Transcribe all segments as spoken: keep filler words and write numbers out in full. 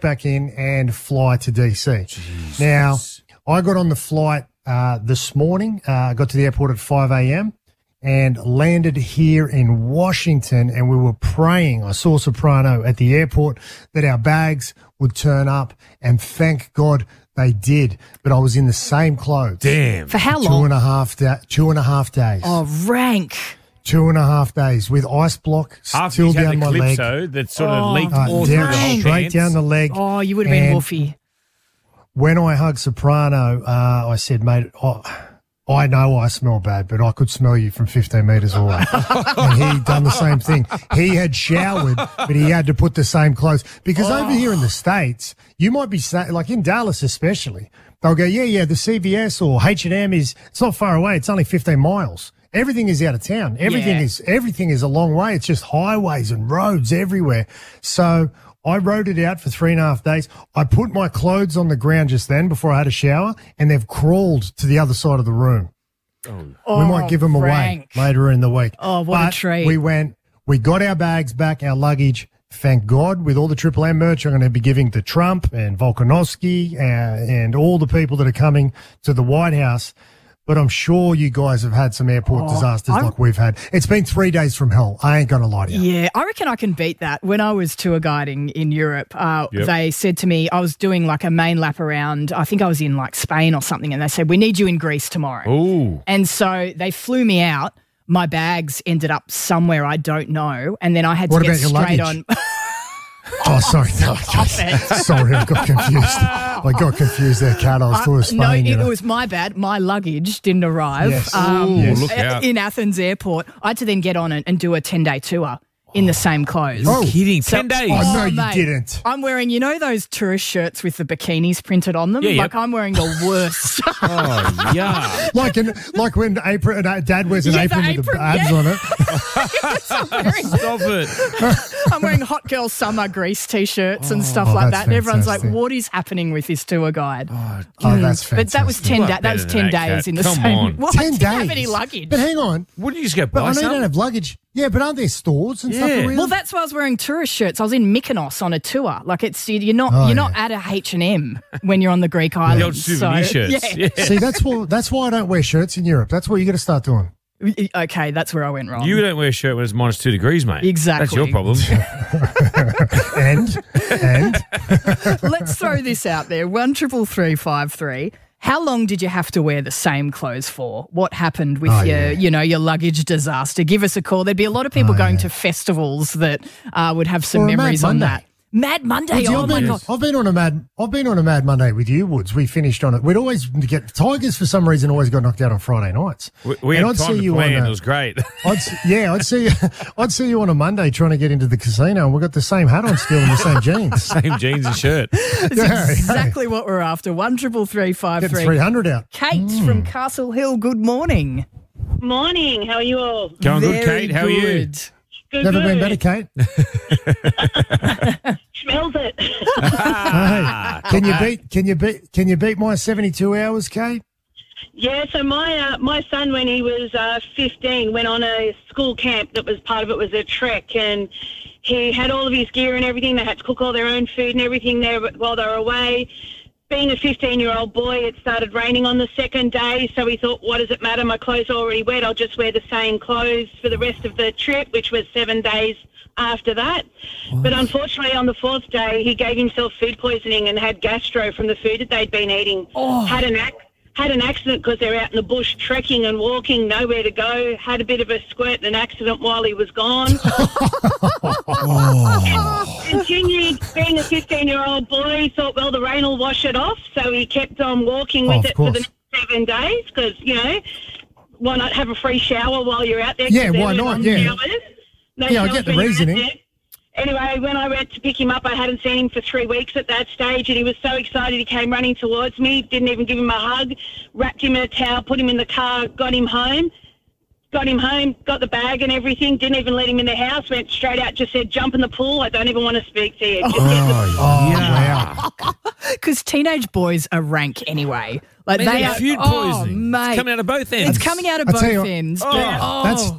back in and fly to D C. Jesus. Now, I got on the flight uh, this morning. I uh, got to the airport at five a.m. and landed here in Washington, and we were praying. I saw Soprano at the airport that our bags would turn up, and thank God they did. But I was in the same clothes. Damn. For how two long? And a half da- two and a half days. Oh, rank. Two and a half days with ice block After still you had down the my leg. calypso that sort of Oh, leaked Uh, all through down, the whole straight pants. down the leg. Oh, you would have been And woofy. When I hugged Soprano, uh, I said, mate, oh, I know I smell bad, but I could smell you from fifteen metres away. And he done the same thing. He had showered, but he had to put the same clothes. Because Oh. over here in the States, you might be, sa- like in Dallas especially, they'll go, yeah, yeah, the C V S or H and M is, it's not far away. It's only fifteen miles. Everything is out of town. Everything Yeah. is, everything is a long way. It's just highways and roads everywhere. So I rode it out for three and a half days. I put my clothes on the ground just then before I had a shower, and they've crawled to the other side of the room. Oh, We might give them Frank. away later in the week. Oh, what a But treat. We went, we got our bags back, our luggage. Thank God, with all the Triple M merch I'm going to be giving to Trump and Volkanovski uh, and all the people that are coming to the White House. But I'm sure you guys have had some airport Oh, disasters I'm- like we've had. It's been three days from hell. I ain't going to lie to you. Yeah, I reckon I can beat that. When I was tour guiding in Europe, uh, Yep. they said to me, I was doing like a main lap around, I think I was in like Spain or something, and they said, we need you in Greece tomorrow. Ooh. And so they flew me out. My bags ended up somewhere I don't know, and then I had What to get about your straight luggage? on. Oh, sorry. No, okay. Sorry, I got confused. I got confused there, Kat. I was thought it was Uh, no, Spain. it you know. was my bad. My luggage didn't arrive Yes. um, Ooh, Yes. look out. in Athens airport. I had to then get on and, and do a ten-day tour in the same clothes. Oh. Kidding. So- Ten days. Oh, no, you mate, didn't. I'm wearing, you know, those tourist shirts with the bikinis printed on them? Yeah, like, yep. I'm wearing the worst. Oh, yeah. Like in, like when apron, uh, Dad wears an Yeah, the apron with apron, the abs yeah. on it. I'm, wearing, Stop it. I'm wearing Hot Girl Summer Grease T-shirts and stuff Oh, like that's that. And everyone's like, fantastic. what is happening with this tour guide? Oh, that's fantastic. But that was ten. What Da- that was better ten than that, days Kat? in the Come same. on. Well, ten I didn't days. have any luggage. But hang on. What did you just go But buy I know you some? don't have luggage. Yeah, but aren't there stores and stuff Yeah. around? Well, that's why I was wearing tourist shirts. I was in Mykonos on a tour. Like it's you're not Oh, you're not yeah. at a H and M when you're on the Greek islands. The old souvenir so, shirts. Yeah. Yeah. See, that's what that's why I don't wear shirts in Europe. That's what you got to start doing. Okay, that's where I went wrong. You don't wear a shirt when it's minus two degrees, mate. Exactly. That's your problem. And and Let's throw this out there. One triple three five three. How long did you have to wear the same clothes for? What happened with Oh, your, yeah. you know, your luggage disaster? Give us a call. There'd be a lot of people Oh, going yeah. to festivals that uh, would have some Or a Mad memories on Monday. that. Mad Monday. Woodsy, Oh I've my been, god. I've been on a mad I've been on a Mad Monday with you, Woods. We finished on it. We'd always get Tigers for some reason always got knocked out on Friday nights. We, we And had I'd time see to you plan. on, uh, It was great. I'd s- yeah, I'd see you, I'd see you on a Monday trying to get into the casino, and we got the same hat on still and the same jeans. Same jeans and shirt. That's Yeah, exactly what we're after. One triple three five Getting three. three hundred out. Kate from Castle Hill. Good morning. Morning. How are you all? Going good, Very Kate. How are you? good. Good. Never good. been better, Kate. Smells it. Hey, can you beat? Can you beat? Can you beat my seventy-two hours, Kate? Yeah. So my uh, my son, when he was uh, fifteen, went on a school camp. That was part of it was a trek, and he had all of his gear and everything. They had to cook all their own food and everything there while they were away. Being a fifteen-year-old boy, it started raining on the second day, so he thought, what does it matter? My clothes are already wet. I'll just wear the same clothes for the rest of the trip, which was seven days after that. But unfortunately, on the fourth day, he gave himself food poisoning and had gastro from the food that they'd been eating. Had an ac- had an accident because they're out in the bush trekking and walking, nowhere to go. Had a bit of a squirt and an accident while he was gone. Continued being a fifteen-year-old boy. He thought, well, the rain will wash it off, so he kept on walking Oh, with of it for the course. next seven days because, you know, why not have a free shower while you're out there? 'Cause Yeah, there why were not? no Yeah. showers. No Yeah, I showers get the when you're out reasoning. there. Anyway, when I went to pick him up, I hadn't seen him for three weeks at that stage, and he was so excited he came running towards me, didn't even give him a hug, wrapped him in a towel, put him in the car, got him home. Got him home, got the bag and everything, didn't even let him in the house, went straight out, just said, jump in the pool, I don't even want to speak to you. Just get the- Oh, wow. Because teenage boys are rank anyway. Like Man, they they're are food oh, poisoning. mate. It's coming out of both ends. It's coming out of I'll tell both you what, ends. oh, but, oh, That's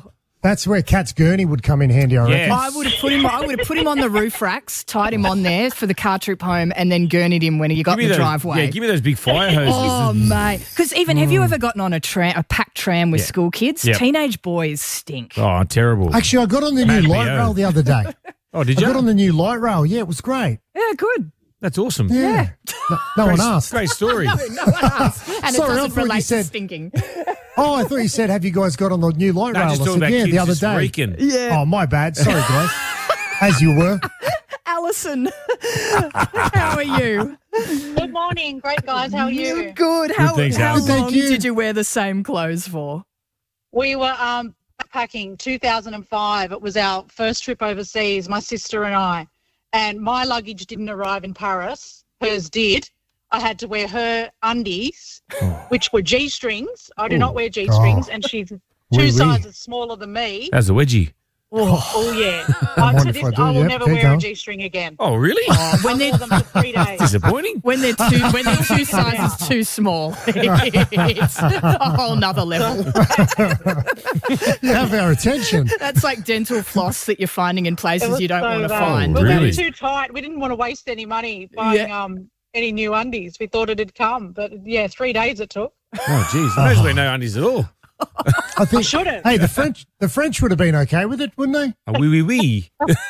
That's where Cat's gurney would come in handy, I reckon. Yes. I would have put him. I would have put him on the roof racks, tied him on there for the car trip home, and then gurneyed him when he got Give me in the those, driveway. Yeah, give me those big fire hoses. Oh, mate. Because even, have you ever gotten on a tram, a packed tram with Yeah. school kids? Yep. Teenage boys stink. Oh, terrible. Actually, I got on the new Maybe, light yeah. rail the other day. Oh, did I you? got on the new light rail. Yeah, it was great. Yeah, good. That's awesome. Yeah. No, no one asked. Great story. No, no one asked. And Sorry, I it doesn't thought you relate to said- stinking. Oh, I thought you said, have you guys got on the new light No, rail? just I talking said, about yeah, kids the other just day. reeking. Yeah. Oh, my bad. Sorry, guys. As you were. Alison, how are you? Good morning. Great, guys. How are you? Good. How, thanks, how Alison. long Thank you. did you wear the same clothes for? We were um, backpacking two thousand five. It was our first trip overseas, my sister and I. And my luggage didn't arrive in Paris. Hers did. I had to wear her undies, which were G-strings. I do not wear G-strings, and she's two Wee wee. sizes smaller than me. That's a wedgie. Oh, yeah. I I, wonder to if I this, do, I will yep, never keep wear going. a G-string again. Oh, really? When they're them for three days. Disappointing. When they're two, when they're two sizes too small, it's a whole nother level. You have our attention. That's like dental floss that you're finding in It places was you don't so want to bad. find. Well, they Really? were too tight. We didn't want to waste any money buying Yeah. um any new undies. We thought it'd come, but yeah, three days it took. Oh, geez. I don't wear no undies at all. I think. should have. Hey, the French, the French would have been okay with it, wouldn't they? A wee wee wee.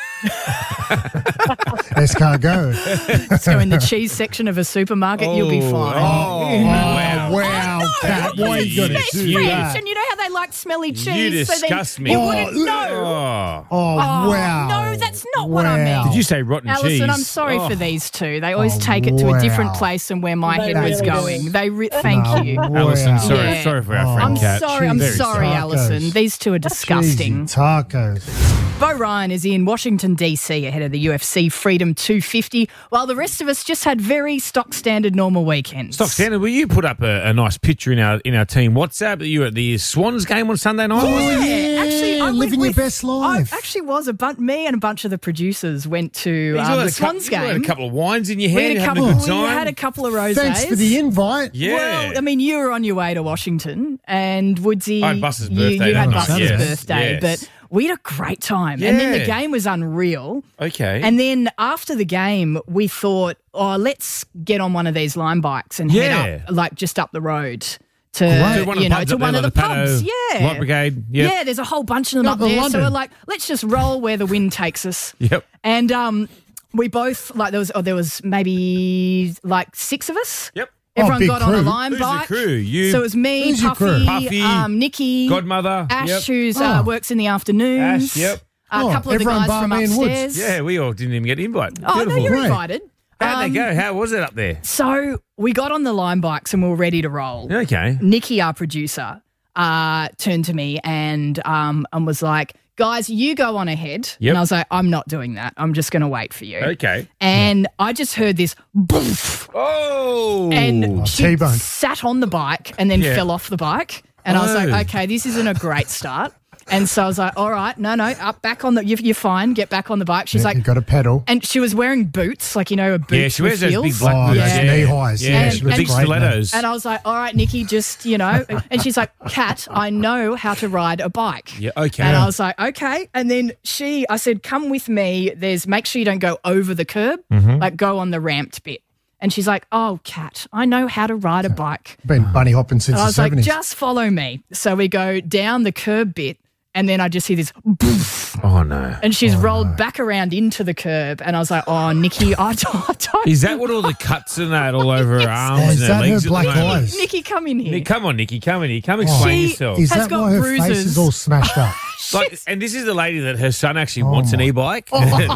Escargot. So in the cheese section of a supermarket, you'll be Oh, fine. Oh, wow. Wow, Cat. Why you got to It's do French, that? and you know how they like smelly cheese. You so then disgust me. You Oh, wouldn't know. Oh. Oh, Oh, wow. no, that's not what I Wow. mean. Did you say rotten Alison, cheese? I'm sorry Oh. for these two. They always Oh, take it to a different wow. place than where my They head was really do. going. They re- thank Oh, you. wow. Alison, sorry, Yeah. sorry for our Oh. friend I'm Kat. sorry. I'm Very sorry, tacos. Alison. These two are disgusting. Cheesy tacos. Bo Ryan is in Washington, D C ahead of the U F C Freedom two fifty, while the rest of us just had very stock standard normal weekends. Stock standard, will you put up a, a nice picture in our in our team WhatsApp? Are you at the Swans game on Sunday night? Oh, was it? yeah. Actually, I went living your with- best life. I actually was. A bun- me and a bunch of the producers went to You um, had the a couple- Swans you had game. a couple of wines in your we hand, had a having couple. a good We time. had a couple of rosés. Thanks for the invite. yeah. Well, I mean, you were on your way to Washington, and Woodsy, I had Bus's you, birthday you that had night, Bus's yes, birthday, yes. but we had a great time. And then the Yeah. game was unreal. okay. And then after the game, we thought, oh, let's get on one of these line bikes and Yeah. head up, like just up the road to, Great. To one of the you know, pubs to up one there, of the like the pubs. Pato Yeah. Light Brigade. Yep. Yeah, there's a whole bunch of them Up up to there. So London. we're like, let's just roll where the wind takes us. Yep. And um, we both, like, there was, oh, there was maybe like six of us. Yep. Everyone big got on a crew. line Who's your bike. crew? You- So it was me, Who's your Puffy, crew? Puffy, um, Nikki, Godmother. Ash, Yep. who's uh, Oh. works in the afternoons. Ash, yep. A Oh, couple of the everyone guys bar from me and Woods. upstairs. Yeah, we all didn't even get an invite. Oh, no, Beautiful. you're Great. invited. How'd Um, they go? How was it up there? So we got on the line bikes and we were ready to roll. Okay. Nikki, our producer, uh, turned to me and um, and was like, guys, you go on ahead. Yep. And I was like, I'm not doing that. I'm just going to wait for you. Okay. And I just heard this boof, Oh. and she T-bone. sat on the bike and then Yeah. fell off the bike. And I was Oh. like, okay, this isn't a great start. And so I was like, all right, no, no, up back on the, you're, you're fine, get back on the bike. She's Yeah, like, you got to pedal. and she was wearing boots, like, you know, a boots Yeah, she wears with those big heels. black Oh, boots. that's Yeah. knee highs. Yeah, Yeah, And- she looks big and- great, mate. stilettos. And I was like, all right, Nikki, just, you know. And she's like, Kat, I know how to ride a bike. Yeah, okay. And I was like, okay. And then she, I said, come with me. There's, make sure you don't go over the curb, Mm-hmm. like go on the ramped bit. And she's like, oh, Kat, I know how to ride a bike. Been bunny hopping since And I the was like, seventies. just follow me. So we go down the curb bit. And then I just hear this boof, Oh, no. and she's rolled back around into the curb. And I was like, oh, Nikki, I don't. I don't Is that what all the cuts and that all over her arms Oh, is and that her legs at the black moment? eyes? Nikki, come in here. Nick, come on, Nikki, come in here. Come explain She- yourself. Is has that got why her face bruises. is all smashed up? Like, and this is the lady that her son actually Oh wants an my- e-bike.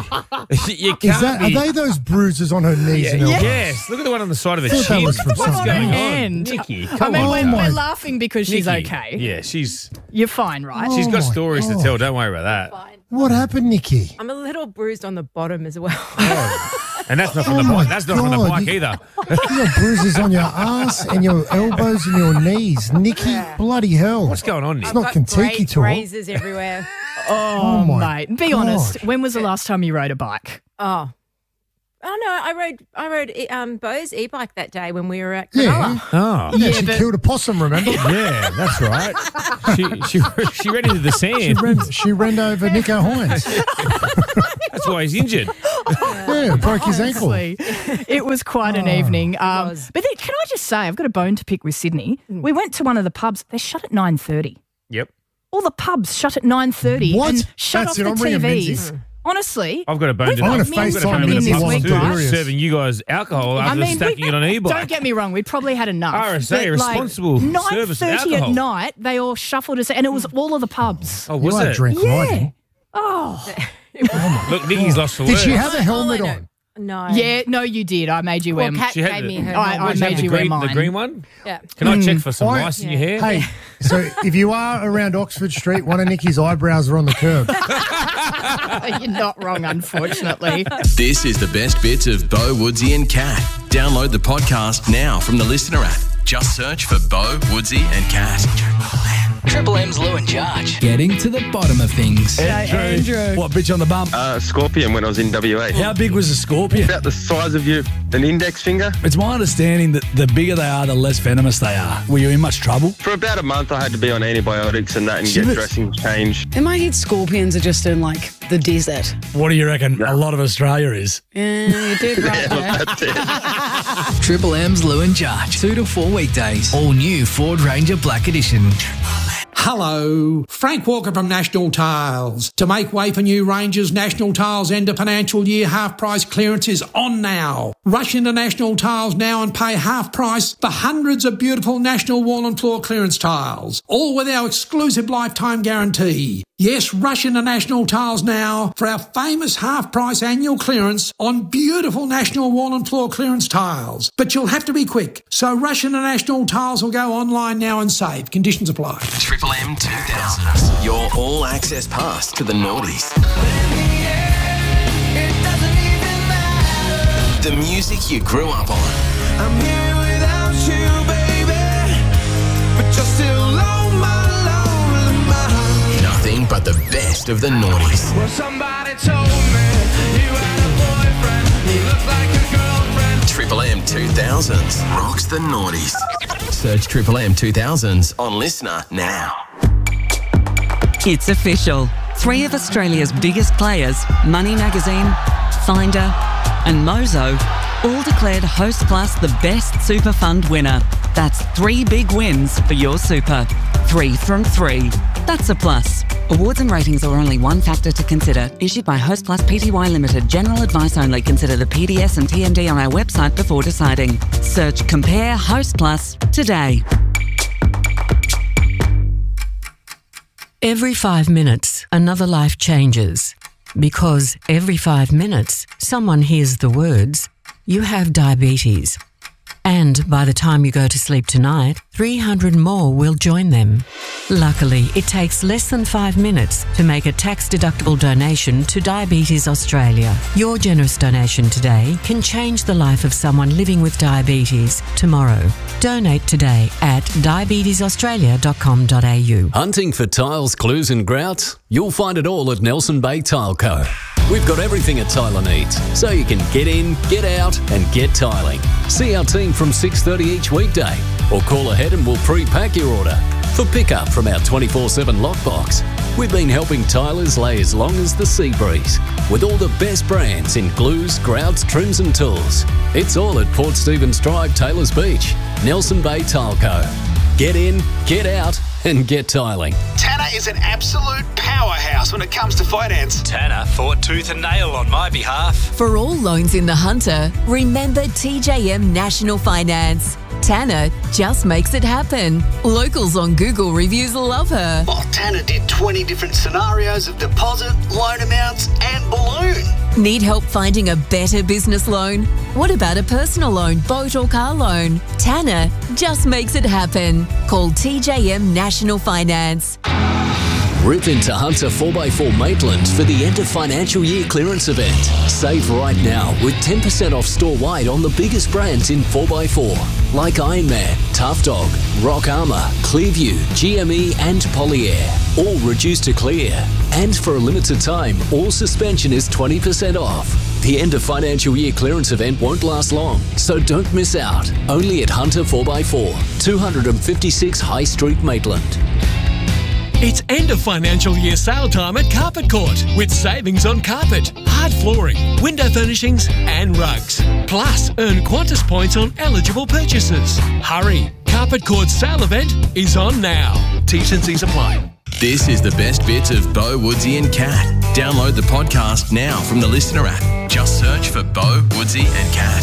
you can't Is that, are be. they those bruises on her knees Yeah, and elbows? yes. Look at the one on the side of her I thought that chin. was from What's something going else. on, Hand. Nikki? I Come mean, on, we're, Oh my- we're laughing because she's Nikki. okay. Yeah, she's You're fine, right? she's Oh got my stories to God. tell. Don't worry about that. What happened, Nikki? I'm a little bruised on the bottom as well. And that's not from Oh the my bike. That's not from the God, bike you- either. You got bruises on your ass and your elbows and your knees. Nikki, bloody hell. What's going on, Nick? It's not Got Kentucky bra- tour. Razors everywhere. Oh, my mate. Be God. honest. When was the last time you rode a bike? Oh, Oh no, I rode I rode um, Bo's e-bike that day when we were at Yeah. Cronulla. Oh, Yeah, Yeah, she but- killed a possum, remember? yeah, that's right. She she she ran into the She sand. ran, she ran over Nico Hines. That's why he's injured. Yeah, broke his ankle. Honestly, it was quite an Oh. evening. Um, was. but then, can I just say, I've got a bone to pick with Sydney. We went to one of the pubs. They shut at nine thirty. Yep. All the pubs shut at nine thirty What? and shut That's off it, the I'm ringing T Vs. Menzies. Honestly, I've got a bone We've to got I'm gonna Menzies FaceTime coming in Menzies this while I'm week, doing right? this. Serving you guys alcohol I after mean, stacking we, it on e-bike. Don't get me wrong, we probably had enough. R S A, But, responsible like, service of nine thirty at alcohol. night, they all shuffled us, and it was all of the pubs. Oh, You was won't it? drink, Yeah. right? Oh, Look, Nikki's lost for Did words. she have a helmet All I on? know- No. yeah, no, you did. I made you wear Well, Kat She had gave the- me her. I- I helmet. She had made the you wear green, the mine. green one. Yeah. Can I check for some I- lice in your hair? Hey, so if you are around Oxford Street, one of Nikki's eyebrows are on the curb. You're not wrong, unfortunately. This is the best bits of Bo, Woodsy and Cat. Download the podcast now from the Listener app. Just search for Bo, Woodsy and Cat. Triple M's Lou and Judge. Getting to the bottom of things. Andrew. What, bitch on the bump? Uh, scorpion when I was in W A. How big was a scorpion? About the size of your an index finger. It's my understanding that the bigger they are, the less venomous they are. Were you in much trouble? For about a month, I had to be on antibiotics and that and get Shit. dressings changed. In my head, scorpions are just in like the desert. What do you reckon a lot of Australia is? Yeah, you did right there. That's it. Triple M's Lou and Judge. Two to four weekdays. All new Ford Ranger Black Edition. Hello, Frank Walker from National Tiles. To make way for new ranges, National Tiles end of financial year half price clearance is on now. Rush into National Tiles now and pay half price for hundreds of beautiful National wall and floor clearance tiles, all with our exclusive lifetime guarantee. Yes, rush into National Tiles now for our famous half price annual clearance on beautiful National wall and floor clearance tiles. But you'll have to be quick, so rush into National Tiles or go online now and save. Conditions apply. Triple M two thousand. Your all-access pass to the noughties. The music you grew up on. I'm here without you, baby, but you're still on my lonely mind. Nothing but the best of the noughties. Well, somebody told me you had a boyfriend. He looked like a girlfriend. Triple M two thousands rocks the noughties. Search Triple M two thousands on Listener now. It's official. Three of Australia's biggest players, Money Magazine, Finder and Mozo, all declared Host Plus the best super fund winner. That's three big wins for your super. Three from three. That's a plus. Awards and ratings are only one factor to consider. Issued by Host Plus Pty Limited. General advice only. Consider the P D S and T M D on our website before deciding. Search Compare Host Plus today. Every five minutes, another life changes. Because every five minutes, someone hears the words, "You have diabetes." And by the time you go to sleep tonight, three hundred more will join them. Luckily, it takes less than five minutes to make a tax-deductible donation to Diabetes Australia. Your generous donation today can change the life of someone living with diabetes tomorrow. Donate today at diabetes australia dot com dot a u. Hunting for tiles, glues and grouts? You'll find it all at Nelson Bay Tile Co. We've got everything a tiler needs, so you can get in, get out and get tiling. See our team from six thirty each weekday or call ahead and we'll pre-pack your order for pickup from our twenty-four seven lockbox. We've been helping tilers lay as long as the sea breeze with all the best brands in glues, grouts, trims and tools. It's all at Port Stephens Drive, Taylors Beach, Nelson Bay Tile Co. Get in, get out and get tiling. Tanner is an absolute powerhouse when it comes to finance. Tanner fought tooth and nail on my behalf. For all loans in the Hunter, remember T J M National Finance. Tanner just makes it happen. Locals on Google reviews love her. Oh, Tanner did twenty different scenarios of deposit, loan amounts and balloon. Need help finding a better business loan? What about a personal loan, boat or car loan? Tanner just makes it happen. Call T J M National Finance. Rip into Hunter four by four Maitland for the end of financial year clearance event. Save right now with ten percent off store-wide on the biggest brands in four by four, like Ironman, Tough Dog, Rock Armour, Clearview, G M E and Polyair. All reduced to clear. And for a limited time, all suspension is twenty percent off. The end of financial year clearance event won't last long, so don't miss out. Only at Hunter four by four, two fifty-six High Street, Maitland. It's end of financial year sale time at Carpet Court with savings on carpet, hard flooring, window furnishings and rugs. Plus, earn Qantas points on eligible purchases. Hurry! Carpet Court's sale event is on now. T's and C's apply. This is the best bits of Bo, Woodsy and Cat. Download the podcast now from the Listener app. Just search for Bo, Woodsy and Cat.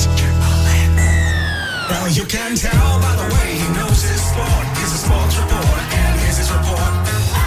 Well, you can tell by the way he knows his sport. He's a sports reporter and here's his report.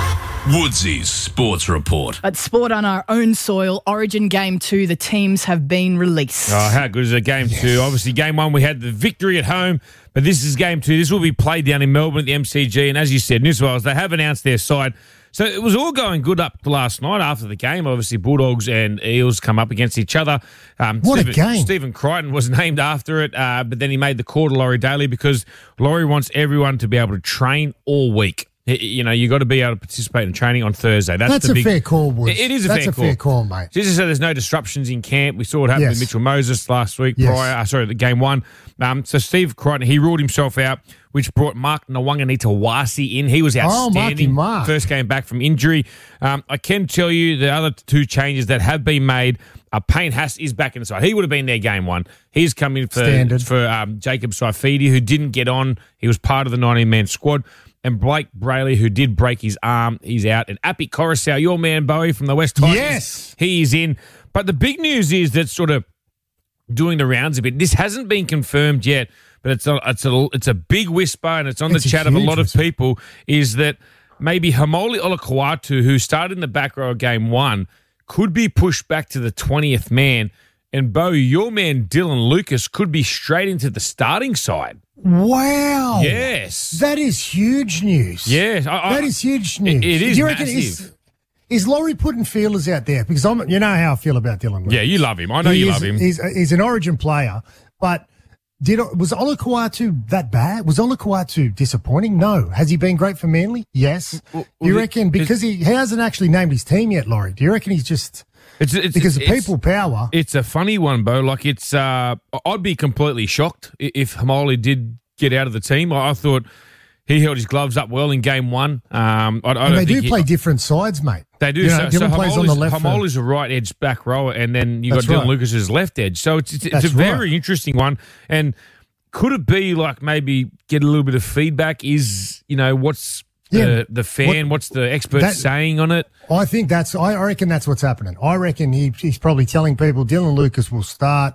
Woodsy's Sports Report. At Sport on our own soil, Origin Game two, the teams have been released. Oh, how good is it, Game yes. two? Obviously, Game one, we had the victory at home, but this is Game two. This will be played down in Melbourne at the M C G, and as you said, New South Wales, they have announced their side. So it was all going good up to last night after the game. Obviously, Bulldogs and Eels come up against each other. Um, what Stephen, a game. Stephen Crichton was named after it, uh, but then he made the call to Laurie Daly because Laurie wants everyone to be able to train all week. You know, you got to be able to participate in training on Thursday. That's, That's the a big, fair call, Woods. It is a That's fair a call. fair call, mate. Just so there's no disruptions in camp. We saw what happened Yes. with Mitchell Moses last week Yes. prior. Uh, sorry, the game one. Um, so Steve Crichton, he ruled himself out, which brought Mark Nwanganitawasi in. He was outstanding. Oh, Marky Mark. First game back from injury. Um, I can tell you the other two changes that have been made. Uh, Payne Haas is back in the side. He would have been there game one. He's come in for, Standard. for um, Jacob Saifidi, who didn't get on. He was part of the nineteen-man squad. And Blake Brayley, who did break his arm, he's out. And Api Coruscant, your man, Bowie, from the West Tigers, Yes. he is in. But the big news is that sort of doing the rounds a bit. This hasn't been confirmed yet, but it's a, it's a, it's a big whisper, and it's on It's the a chat of a huge lot of whisper. people, is that maybe Hamoli Olakuatu, who started in the back row of game one, could be pushed back to the twentieth man. And, Bo, your man, Dylan Lucas, could be straight into the starting side. Wow. Yes. That is huge news. Yes. I, I, That is huge news. It, it is Do you reckon massive. Is, is Laurie putting feelers out there? Because I'm, you know how I feel about Dylan Lucas. Yeah, you love him. I know He you is- love him. He's, he's an Origin player, but did was Olakuatu that bad? Was Olakuatu disappointing? No. Has he been great for Manly? Yes. Well, Do you well, reckon it- because he, he hasn't actually named his team yet, Laurie? Do you reckon he's just It's, it's, because of it's, people power? It's a funny one, Bo. Like, it's, uh, I'd be completely shocked i- if Hamoli did get out of the team. I, I thought he held his gloves up well in game one. Um, I, I And don't they do think he- play different sides, mate. They do. You know, so so Dylan plays on the Hamoli's, left. for- Hamoli's a right edge back rower, and then you got That's Dylan right. Lucas's left edge. So it's it's, it's a That's very right. interesting one. And could it be like maybe get a little bit of feedback? Is you know what's Yeah. the the fan? What- what's the expert that- saying on it? I think that's. I I reckon that's what's happening. I reckon he, he's probably telling people Dylan Lucas will start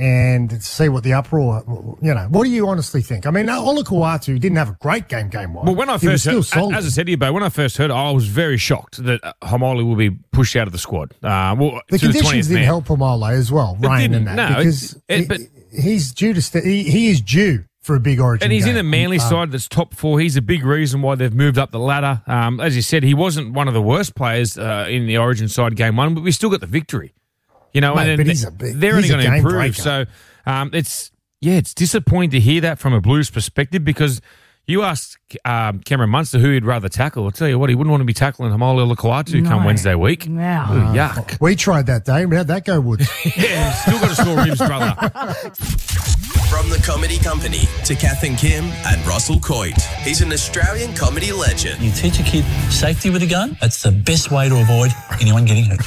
and see what the uproar. You know, what do you honestly think? I mean, Olakuatu didn't have a great game. Game one. Well, when I He was first heard, still solid. as I said to you, Bo, when I first heard it, I was very shocked that uh, Hamoli will be pushed out of the squad. Uh, well, the to the conditions twentieth didn't man. help Pomole as well, It rain didn't, and that, no, it- because it- he- but- he's due to. St- he, he is due for a big Origin And he's game. in a Manly Um, side that's top four. He's a big reason why they've moved up the ladder. Um, as you said, he wasn't one of the worst players uh, in the Origin side game one, but we still got the victory. You know, Mate, and but then he's a big- they're only he's a going to game improve. breaker. So um, it's yeah, it's disappointing to hear that from a Blues perspective because you asked um, Cameron Munster who he'd rather tackle. I'll tell you what, he wouldn't want to be tackling Hamoli Olakuatu come No. Wednesday week. Wow. Ooh, yuck. We tried that day. How'd that go, Woods? Yeah, still got to score ribs, brother. From the Comedy Company to Kath and Kim and Russell Coit. He's an Australian comedy legend. You teach a kid safety with a gun, that's the best way to avoid anyone getting hurt.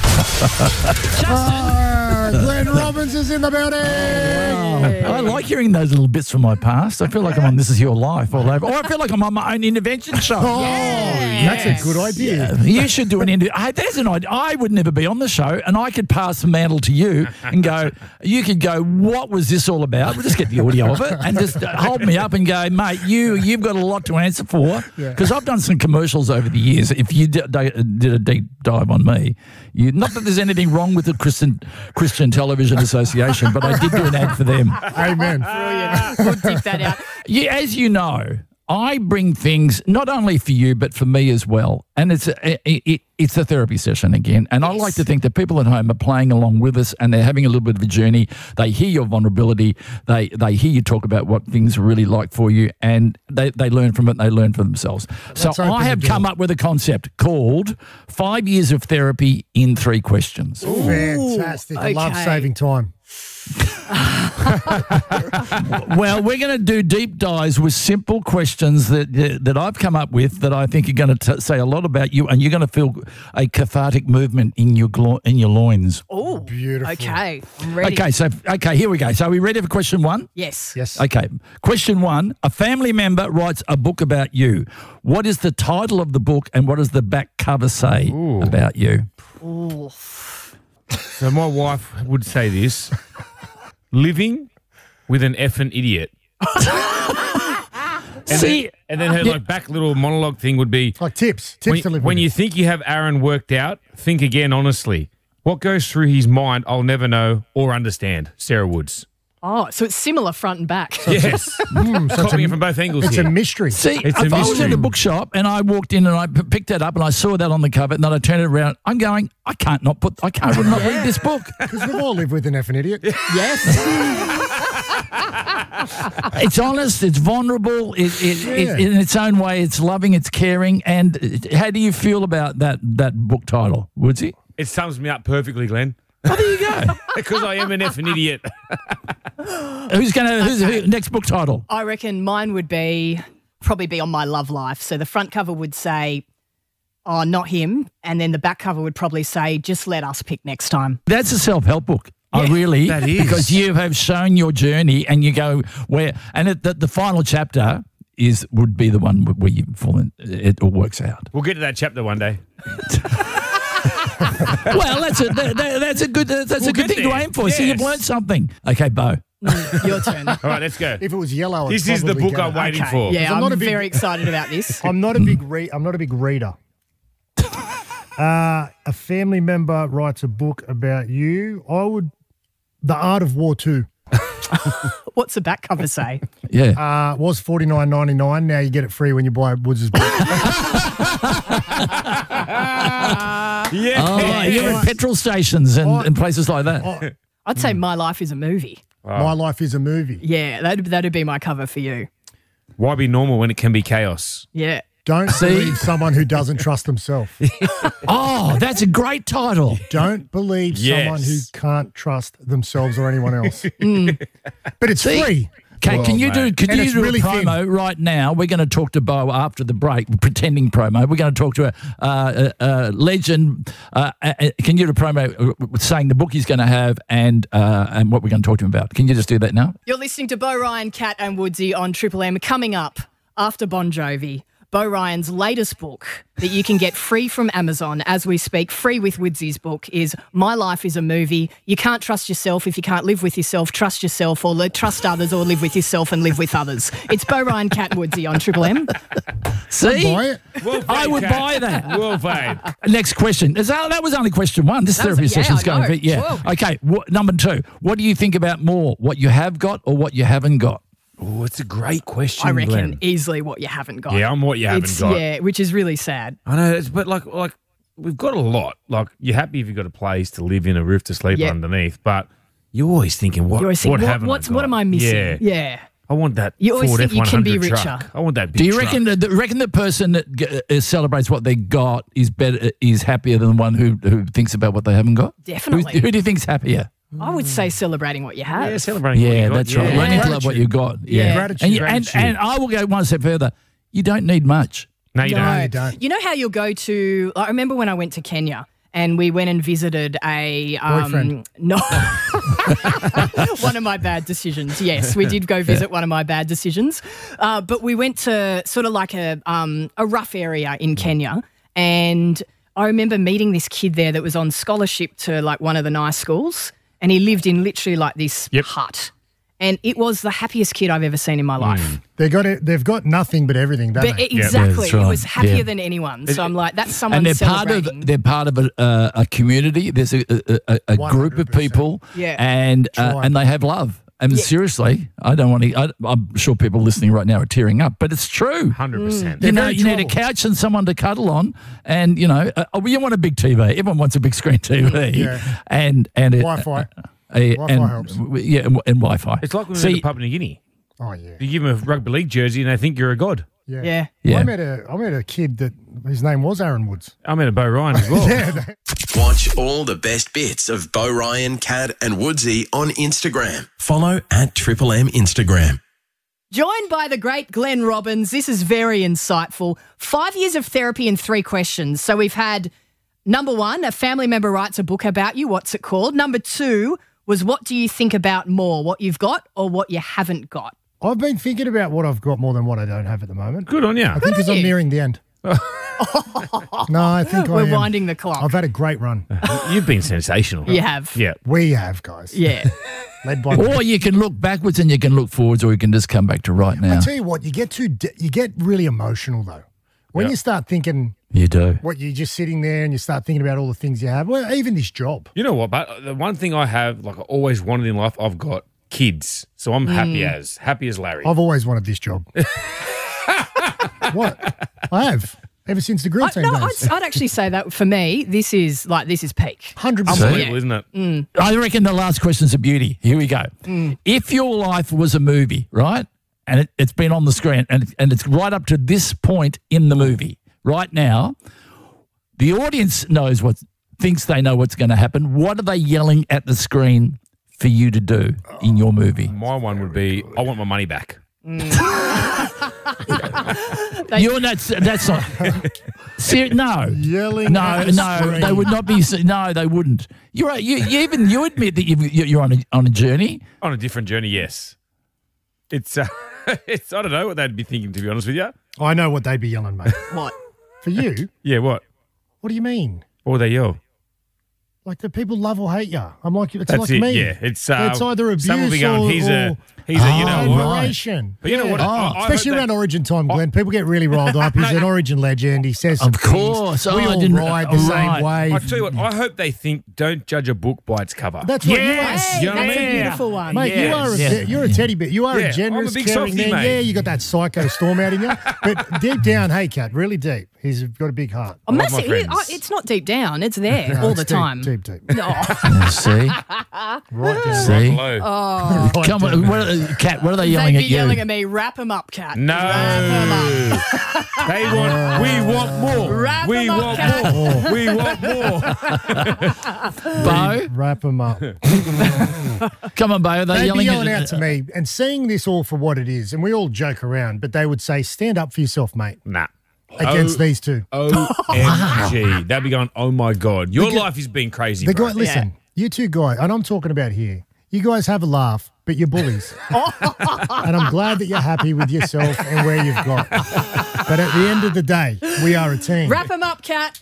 Ah, Glenn Robbins is in the building. I like hearing those little bits from my past. I feel like I'm on This Is Your Life all over. Or I feel like I'm on my own intervention show. Oh, that's a good idea. Yeah, you should do an interview. Hey, there's an idea. I would never be on the show, and I could pass the mantle to you and go, you could go, what was this all about? We'll just get the audio of it and just hold me up and go, mate, you, you've got a lot to answer for. Because I've done some commercials over the years. If you did, did a deep dive on me, you, not that there's anything wrong with the Christian, Christian Television Association, but I did do an ad for them. Amen. Brilliant. We'll dig that out. Yeah, as you know, I bring things not only for you but for me as well, and it's a, it, it, it's a therapy session again. And I like to think that people at home are playing along with us, and they're having a little bit of a journey. They hear your vulnerability, they they hear you talk about what things are really like for you, and they, they learn from it. And they learn for themselves. Let's so open I have the come door. up with a concept called Five Years of Therapy in Three Questions. Fantastic. I love okay. saving time. Well, we're going to do deep dives with simple questions that that I've come up with that I think are going to say a lot about you, and you're going to feel a cathartic movement in your glo- in your loins. Oh, beautiful. Okay, I'm ready. Okay, so okay, here we go. So are we ready for question one? Yes. Yes. Okay, question one. A family member writes a book about you. What is the title of the book, and what does the back cover say Ooh. about you? Ooh. So my wife would say this: living with an effing idiot. and See, then, and then her yeah. like back little monologue thing would be Like tips. Tips when, to live when with you it. think you have Aaron worked out, think again honestly. What goes through his mind, I'll never know or understand. Sarah Woods. Oh, so it's similar front and back. Yes. Mm, so it's Coming a- in from both angles It's here. a mystery. See, It's a if I was mystery. at a bookshop and I walked in and I p- picked that up and I saw that on the cover and then I turned it around, I'm going, I can't not put, I can't not read this book. Because we've all lived with an effing idiot. Yes. It's honest, it's vulnerable, it, it, Yeah. it, in its own way, it's loving, it's caring. And uh, how do you feel about that that book title, Woodsy? It sums me up perfectly, Glenn. Oh, there you go. Because I am an effing idiot. Who's going to, who's who, next book title? I reckon mine would be probably be on my love life. So the front cover would say, oh, not him. And then the back cover would probably say, just let us pick next time. That's a self-help book. I really, that is. because you have shown your journey and you go where, and it, the, the final chapter is would be the one where you fall in, it all works out. We'll get to that chapter one day. Well, that's a that, that- that's a good that's We'll a good get thing to there. aim for. So you've Yes. learned something. Okay, Bo. Your turn. All right, let's go. If it was yellow, I'd This is the probably book get I'm it. waiting Okay. for. Yeah, I'm I'm, not a big- very excited about this. I'm not a big re- I'm not a big reader. Uh, a family member writes a book about you. I would, The Art of War Two. What's the back cover say? Yeah. Uh, was forty nine ninety nine. Now you get it free when you buy Woods' book. Yeah. Oh, you're at petrol stations and, and places like that. I'd say My Life is a Movie. My life is a movie. Yeah, that'd, that'd be my cover for you. Why be normal when it can be chaos? Yeah. Don't See? believe someone who doesn't trust himself. Oh, that's a great title. Don't believe Yes. someone who can't trust themselves or anyone else. But it's See? free. Okay, Well, can you do mate. can And you it's do really a promo right now? We're going to talk to Bo after the break, pretending promo. We're going to talk to a, uh, a, a legend. Uh, uh, can you do a promo uh, saying the book he's going to have and uh, and what we're going to talk to him about? Can you just do that now? You're listening to Bo Ryan, Cat and Woodsy on Triple M. Coming up after Bon Jovi, Bo Ryan's latest book that you can get free from Amazon as we speak, free with Woodsy's book, is My Life is a Movie. You can't trust yourself if you can't live with yourself. Trust yourself, or li- trust others, or live with yourself and live with others. It's Bo Ryan, Cat and Woodsy on Triple M. See, Buy it. Well played, I would Kat. buy that. Well played. Next question. Is that, that was only question one. This That was- therapy yeah, session's I going. know. for- Yeah. Whoa. Okay. What, number two. What do you think about more? What you have got or what you haven't got? Oh, it's a great question, I reckon Glenn. easily what you haven't got. Yeah, I'm what you haven't It's- got. Yeah, which is really sad. I know, it's, but like, like we've got a lot. Like, you're happy if you've got a place to live in, a roof to sleep Yeah. underneath, but you're always thinking, what, You always think, what what, haven't what's, I got? what am I missing? Yeah. Yeah. I want that You always Ford think F you one can hundred be truck. richer. I want that big Do you truck. reckon the, reckon the person that g- uh, celebrates what they got is better is happier than the one who who thinks about what they haven't got? Definitely. Who's- who do you think's happier? I would say celebrating what you have. Yeah, celebrating what Yeah, you got. that's right. Yeah. Learning to love what you got. Yeah, Yeah. Gratitude. And, you- and, Gratitude. and I will go one step further. You don't need much. No, you No. don't. You don't. You know how you'll go to, I remember when I went to Kenya and we went and visited a um, Boyfriend. No, one of my bad decisions. Yes, we did go visit one of my bad decisions, uh, but we went to sort of like a um, a rough area in Kenya, and I remember meeting this kid there that was on scholarship to like one of the nice schools, and he lived in literally like this Yep. hut, and it was the happiest kid I've ever seen in my life. They got it. They've got nothing but everything, don't But they? exactly, that's right. it was happier Yeah. than anyone. So I'm like, that's someone And they're part celebrating. of they're part of a, uh, a community. There's a, a, a, a group of people, Yeah. and uh, Tribe. and they have love. And Yeah. seriously, I don't want to. I, I'm sure people listening right now are tearing up, but it's true. one hundred percent. You They're know, very you need a true. couch and someone to cuddle on, and you know, uh, oh, you want a big T V. Everyone wants a big screen T V, Yeah. and and it, Wi-Fi. uh, Wi-Fi and, helps. w- Yeah, and, and Wi-Fi. It's like when we See, went to Papua New Guinea. Oh, yeah. You give them a rugby league jersey and they think you're a god. Yeah. Yeah. Yeah. I met a I met a kid that his name was Aaron Woods. I met a Bo Ryan as well. Yeah. Watch all the best bits of Bo Ryan, Cat and Woodsy on Instagram. Follow at Triple M Instagram. Joined by the great Glenn Robbins. This is very insightful. Five years of therapy and three questions. So we've had number one, a family member writes a book about you. What's it called? Number two was what do you think about more, what you've got or what you haven't got? I've been thinking about what I've got more than what I don't have at the moment. Good on you. I think because I'm nearing the end. No, I think I We're am. winding the clock. I've had a great run. You've been sensational. You have. Yeah. We have, guys. Yeah. Led by or you can look backwards and you can look forwards, or you can just come back to right now. I tell you what, you get too de- you get really emotional though. When Yeah. you start thinking You do. what you're just sitting there and you start thinking about all the things you have. Well, even this job. You know what, but the one thing I have, like I always wanted in life, I've got kids. So I'm happy Mm. as, happy as Larry. I've always wanted this job. What? I have. Ever since the grill I, team no, days. I'd, I'd actually say that for me, this is like, this is peak. one hundred percent. Unbelievable, isn't it? Mm. I reckon the last question's a beauty. Here we go. If your life was a movie, right, and it, it's been on the screen, and, and it's right up to this point in the movie, right now, the audience knows what, thinks they know what's going to happen. What are they yelling at the screen for you to do in your movie? My one would be, I want my money back. You're not, that's not. Ser- no. Yelling No, at the no, screen. they would not be. No, they wouldn't. You're right. You, you even you admit that you've, you're on a on a journey. On a different journey, yes. It's, uh, it's, I don't know what they'd be thinking, to be honest with you. I know what they'd be yelling, mate. What? For you? Yeah, what? What do you mean? What would they yell? Like the people love or hate you. I'm like, it's That's like it, me. yeah. It's, uh, it's either abuse some will be going, or, he's or a, he's a, you know what? admiration. But you know Yeah. what? I- I hope Especially they- around Origin time, Glenn. People get really riled up. He's an Origin legend. He says some Of course. things. We Oh, I all didn't- ride the right. same wave. I tell you what, I hope they think don't judge a book by its cover. That's what Yes, you are. You know what I that's a mean? beautiful one. Mate, you are a, Yes. you're a teddy bear. You are Yeah, a generous, I'm a big caring softie, man. mate. Yeah, you got that psycho storm out in you. But deep down, hey, Cat, really deep. He's got a big heart. Oh, love my massive. friends. Oh, it's not deep down. It's there No, all it's the deep, time. Deep, deep. No. Yeah, see, Right down. see. Hello. Oh. Right Come on, down. what are, Cat. What are they They'd yelling be at you? yelling at me, wrap him up, Cat. No. Wrap him up. They want, we want more. Wrap we 'em up, want Cat. more. We want more. Bo, Wrap him up. come on, Bo. Are they They'd be yelling, yelling at, out to me and seeing this all for what it is. And we all joke around, but they would say, stand up for yourself, mate, Nah. against Oh, these two. O M G. They'd be going, oh my God. Your The gu- life is being crazy, The bro. guy, listen, you two guys, and I'm talking about here, you guys have a laugh, but you're bullies. And I'm glad that you're happy with yourself and where you've got. But at the end of the day, we are a team. Wrap him up, Cat.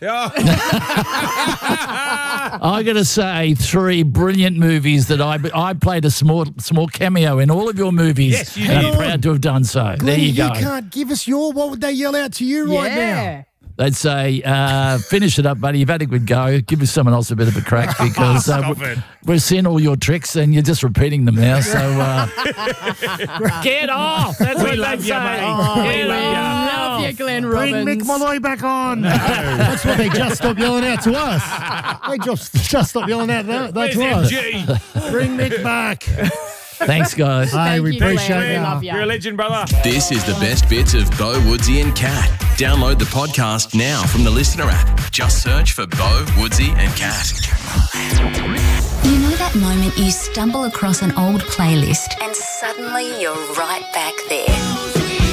I got to say, three brilliant movies that I I played a small small cameo in all of your movies. Yes, you and did. I'm proud to have done so. there Glenn, you go. can't give us your, what would they yell out to you right Yeah. They'd say, uh, finish it up, buddy. You've had a good go. Give us someone else a bit of a crack because uh, Stop we- it. we're seeing all your tricks and you're just repeating them now. So uh, get off. That's what love they you, say. mate. Oh, We get love you. off. Love you, Glenn Bring Robbins. Mick Molloy back on. That's what they just stopped yelling out to us. They just, just stopped yelling out that, that Where's to us. M G? Bring Mick back. Thanks, guys. Hey, Thank we you, Glenn. appreciate We it. love ya. You're a legend, brother. This is the best bits of Bo, Woodsy and Cat. Download the podcast now from the Listener app. Just search for Bo, Woodsy and Cat. You know that moment you stumble across an old playlist and suddenly you're right back there?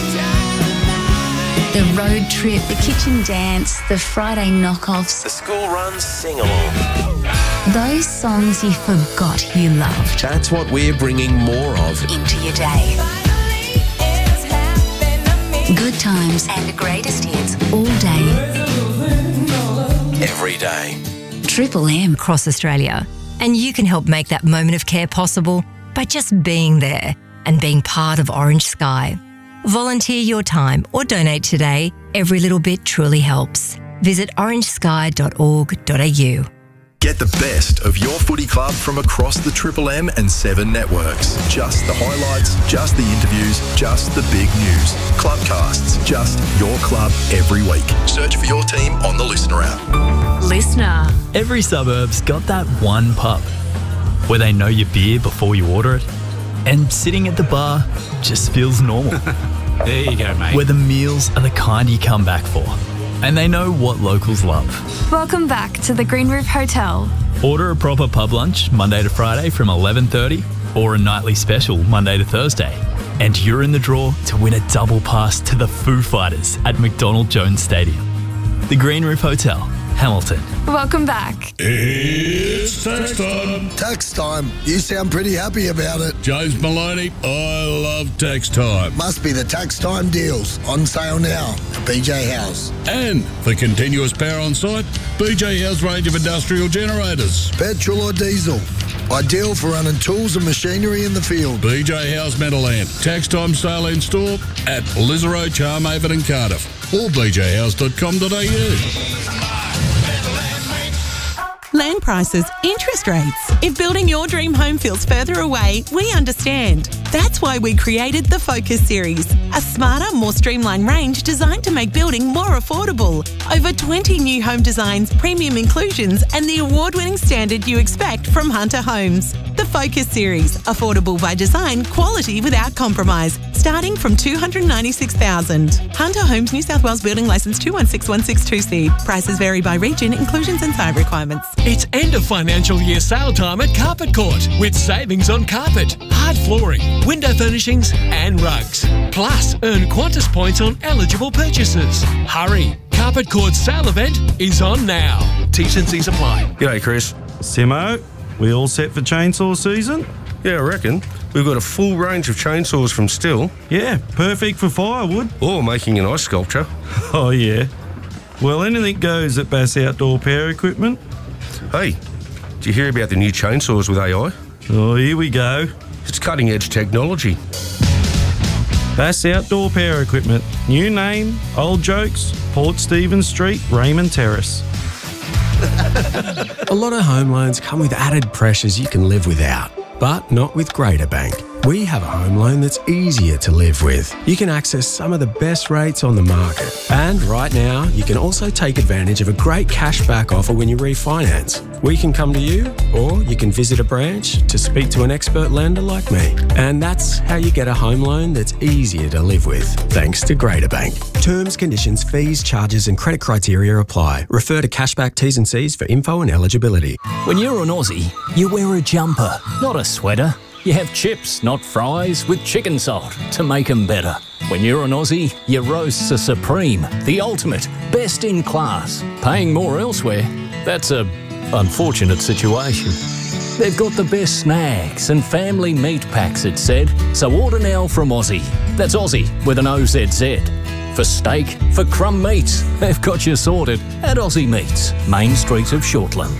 The road trip, the kitchen dance, the Friday knockoffs, The school run sing-along. those songs you forgot you loved That's what we're bringing more of. into your day. Good times and the greatest hits all day. Every day. Triple M. Across Australia. And you can help make that moment of care possible by just being there and being part of Orange Sky. Volunteer your time or donate today. Every little bit truly helps. Visit orange sky dot org dot a u. Get the best of your footy club from across the Triple M and Seven networks. Just the highlights, just the interviews, just the big news. Clubcasts, just your club every week. Search for your team on the Listener app. Listener. Every suburb's got that one pub where they know your beer before you order it, and sitting at the bar just feels normal. There you go, mate. Where the meals are the kind you come back for, and they know what locals love. Welcome back to the Green Roof Hotel. Order a proper pub lunch Monday to Friday from eleven thirty or a nightly special Monday to Thursday, and you're in the draw to win a double pass to the Foo Fighters at McDonald Jones Stadium. The Green Roof Hotel, Hamilton. Welcome back. It's tax time. Tax time. You sound pretty happy about it. James Maloney, I love tax time. Must be the tax time deals. On sale now at B J House. And for continuous power on site, B J House range of industrial generators. Petrol or diesel. Ideal for running tools and machinery in the field. B J House Meadowland. Tax time sale in store at Lizzaro, Charmhaven and Cardiff. Or b j house dot com dot a u. Land prices, interest rates. If building your dream home feels further away, we understand. That's why we created the Focus Series, a smarter, more streamlined range designed to make building more affordable. Over twenty new home designs, premium inclusions, and the award-winning standard you expect from Hunter Homes. The Focus Series, affordable by design, quality without compromise, starting from two hundred ninety-six thousand dollars. Hunter Homes, New South Wales Building Licence two one six one six two C. Prices vary by region, inclusions and site requirements. It's end of financial year sale time at Carpet Court with savings on carpet, hard flooring, window furnishings and rugs. Plus, earn Qantas points on eligible purchases. Hurry! Carpet Court's sale event is on now. T's and C's apply. G'day, Chris. Simo, we all set for chainsaw season? Yeah, I reckon. We've got a full range of chainsaws from Stihl. Yeah, perfect for firewood. Or making an ice sculpture. Oh, yeah. Well, anything goes at Bass Outdoor Power Equipment. Hey, did you hear about the new chainsaws with A I? Oh, here we go. It's cutting-edge technology. Bass Outdoor Power Equipment. New name, old jokes, Port Stephens Street, Raymond Terrace. A lot of home loans come with added pressures you can live without, but not with Greater Bank. We have a home loan that's easier to live with. You can access some of the best rates on the market. And right now, you can also take advantage of a great cashback offer when you refinance. We can come to you, or you can visit a branch to speak to an expert lender like me. And that's how you get a home loan that's easier to live with, thanks to Greater Bank. Terms, conditions, fees, charges and credit criteria apply. Refer to cashback T's and C's for info and eligibility. When you're an Aussie, you wear a jumper, not a sweater. You have chips, not fries, with chicken salt to make them better. When you're an Aussie, your roasts are supreme, the ultimate, best in class. Paying more elsewhere, that's a unfortunate situation. They've got the best snacks and family meat packs, it said. So order now from Aussie. That's Aussie with an O Z Z. For steak, for crumb meats, they've got you sorted at Aussie Meats, Main Street of Shortland.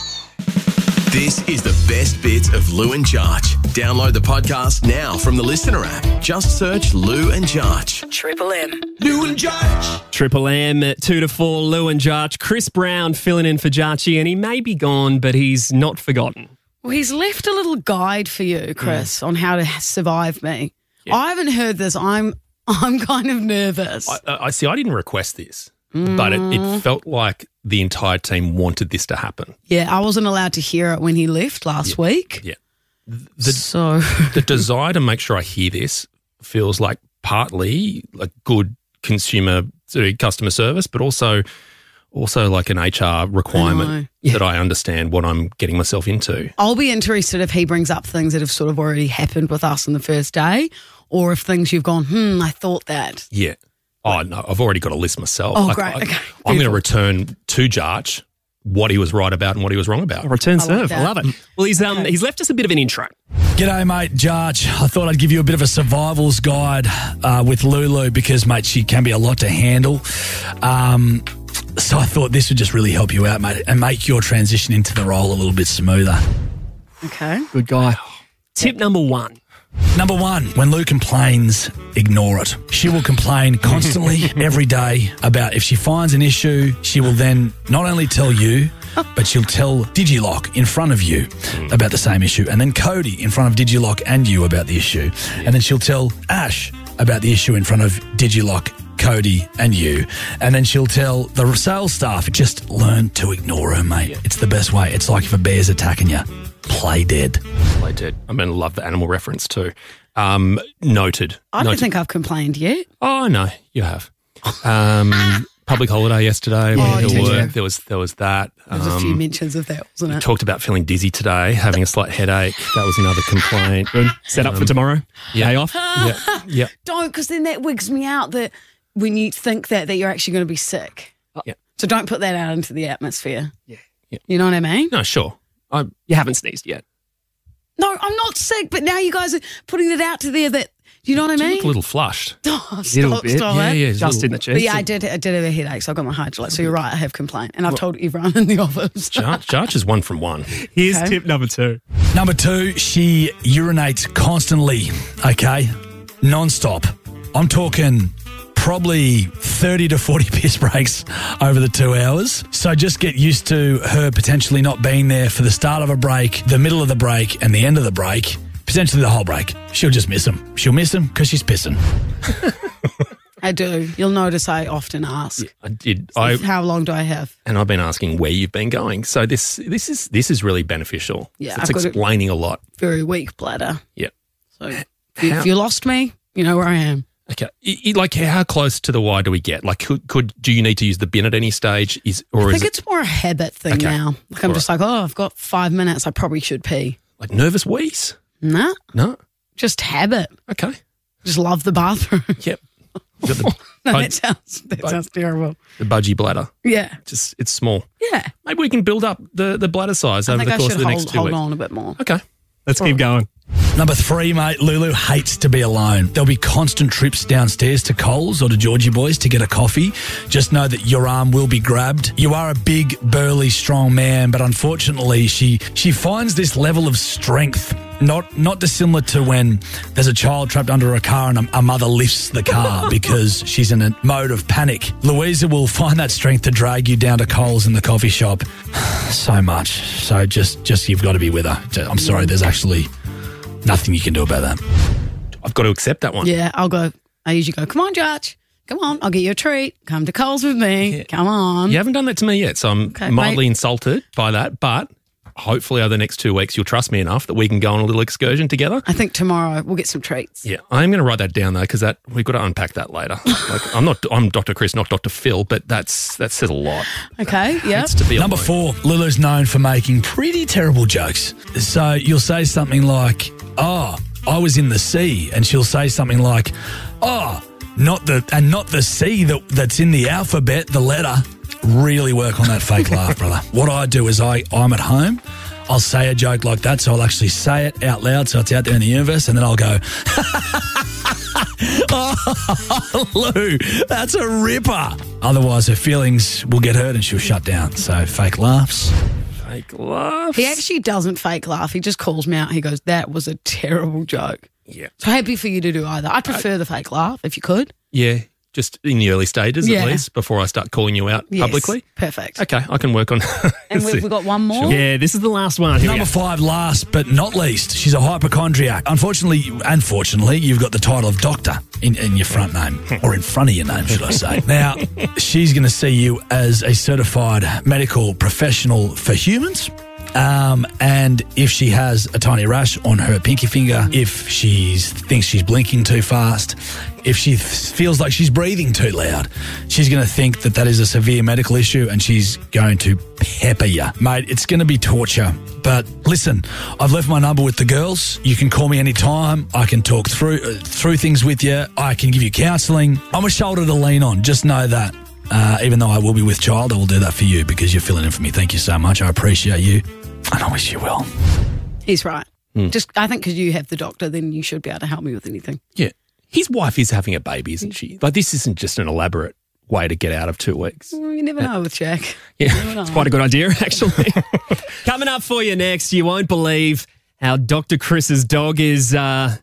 This is the best bits of Lou and Jarch. Download the podcast now from the Listener app. Just search Lou and Jarch. Triple M. Lou and Jarch. Triple M at two to four. Lou and Jarch. Chris Brown filling in for Jarchy, and he may be gone, but he's not forgotten. Well, he's left a little guide for you, Chris, yeah. on how to survive me. Yeah. I haven't heard this. I'm I'm kind of nervous. I, I see. I didn't request this, mm. but it, it felt like the entire team wanted this to happen. Yeah, I wasn't allowed to hear it when he left last yeah. week. Yeah. The, so the desire to make sure I hear this feels like partly like good consumer sorry, customer service, but also also like an H R requirement I yeah. that I understand what I'm getting myself into. I'll be interested if he brings up things that have sort of already happened with us on the first day, or if things you've gone, hmm, I thought that. Yeah. Oh, no, I've already got a list myself. Oh, like, great. I, okay. I'm going to return to Jarch what he was right about and what he was wrong about. Return I serve. like I love it. Well, he's um Okay. he's left us a bit of an intro. G'day, mate, Jarch. I thought I'd give you a bit of a survivals guide uh, with Lulu because, mate, she can be a lot to handle. Um, so I thought this would just really help you out, mate, and make your transition into the role a little bit smoother. Okay. Good guy. Tip number one. Number one, when Lou complains, ignore it. She will complain constantly, every day, about if she finds an issue, she will then not only tell you, but she'll tell Digilock in front of you about the same issue, and then Cody in front of Digilock and you about the issue, and then she'll tell Ash about the issue in front of Digilock, Cody and you, and then she'll tell the sales staff, just learn to ignore her, mate. It's the best way. It's like if a bear's attacking you, play dead. Play dead. I'm going to love the animal reference too. Um, noted. I don't noted. think I've complained yet. Oh, no, you have. Um, public holiday yesterday. Oh, We did had to you? work. There was, there was that. There was a few Um, mentions of that, wasn't it? Talked about feeling dizzy today, having a slight headache. That was another complaint. Good. Set up for tomorrow. Yeah. Day off. Yeah. Yeah. Don't, because then that wigs me out that when you think that, that you're actually going to be sick. Yeah. So don't put that out into the atmosphere. Yeah. Yeah. You know what I mean? No, sure. I, You haven't sneezed yet. No, I'm not sick, but now you guys are putting it out to there that, you know what I you mean? look a little flushed. Oh, stop, Little bit. stop Yeah, it. yeah. Just in the chest. But yeah, I did, I did have a headache, so I got my hydrolyte. So you're right, I have complained. And I've told everyone in the office. Jarch, Jarch is one from one. Here's Okay. tip number two. Number two, she urinates constantly, okay? Non-stop. I'm talking probably thirty to forty piss breaks over the two hours. So just get used to her potentially not being there for the start of a break, the middle of the break, and the end of the break, potentially the whole break. She'll just miss them. She'll miss them because she's pissing. I do. You'll notice I often ask, I did. I how long do I have? and I've been asking where you've been going. So this this is this is really beneficial. Yeah, it's I've got a- explaining a lot. Very weak bladder. Yeah. So if you, if you lost me, you know where I am. Okay. I- I- like, how close to the Y do we get? Like, could could do you need to use the bin at any stage? Is or I is think it it's more a habit thing Okay. now. Like I'm All just like, oh, I've got five minutes. I probably should pee. like nervous wheeze? Nah, No. just habit. Okay. Just love the bathroom. Yep. You got the, No, bud- that sounds that bud- sounds terrible. the budgie bladder. Yeah, Just it's small. yeah. Maybe we can build up the, the bladder size I over think the I course should of the hold, next two hold weeks. on a bit more. Okay. Let's keep going. Number three, mate, Lulu hates to be alone. There'll be constant trips downstairs to Coles or to Georgie Boys to get a coffee. Just know that your arm will be grabbed. You are a big, burly, strong man, but unfortunately she she finds this level of strength not not dissimilar to when there's a child trapped under a car and a, a mother lifts the car because she's in a mode of panic. Louisa will find that strength to drag you down to Coles in the coffee shop so much. So just, just you've got to be with her. I'm sorry, there's actually nothing you can do about that. I've got to accept that one. Yeah, I'll go. I usually go, come on, Judge. Come on, I'll get you a treat. Come to Coles with me. Come on. You haven't done that to me yet, so I'm Okay, mildly mate. insulted by that. But hopefully, over the next two weeks, you'll trust me enough that we can go on a little excursion together. I think tomorrow we'll get some treats. Yeah, I'm going to write that down though, because that we've got to unpack that later. Like, I'm not, I'm Doctor Chris, not Doctor Phil, but that's that says a lot. Okay, yeah. It's to be Number alone. four, Lulu's known for making pretty terrible jokes. So you'll say something like, oh, I was in the sea. And she'll say something like, oh, not the, and not the C that, that's in the alphabet, the letter. Really work on that fake laugh, brother. What I do is I, I'm at home. I'll say a joke like that, so I'll actually say it out loud, so it's out there in the universe, and then I'll go, oh, Lou, that's a ripper. Otherwise, her feelings will get hurt and she'll shut down. So fake laughs. Fake laughs. He actually doesn't fake laugh. He just calls me out. He goes, that was a terrible joke. Yeah. So happy for you to do either. I'd prefer the fake laugh if you could. Yeah, just in the early stages Yeah. at least, before I start calling you out Yes, publicly. Perfect. Okay, I can work on. And we've, we've got one more. Yeah, this is the last one. Here we Number go. five, last but not least, she's a hypochondriac. Unfortunately, unfortunately, you've got the title of doctor in, in your front name, or in front of your name, should I say. Now, she's going to see you as a certified medical professional for humans. Um, and if she has a tiny rash on her pinky finger, if she thinks she's blinking too fast, if she f- feels like she's breathing too loud, she's going to think that that is a severe medical issue and she's going to pepper you. Mate, it's going to be torture. But listen, I've left my number with the girls. You can call me anytime. I can talk through, uh, through things with you. I can give you counselling. I'm a shoulder to lean on. Just know that. Uh, even though I will be with child, I will do that for you because you're filling in for me. Thank you so much. I appreciate you. And I wish you well. He's right. Hmm. Just, I think because you have the doctor, then you should be able to help me with anything. Yeah. His wife is having a baby, isn't she? Like, this isn't just an elaborate way to get out of two weeks. Well, you never know with Jack. Yeah. You never know. It's quite a good idea, actually. Coming up for you next, you won't believe how Doctor Chris's dog is uh,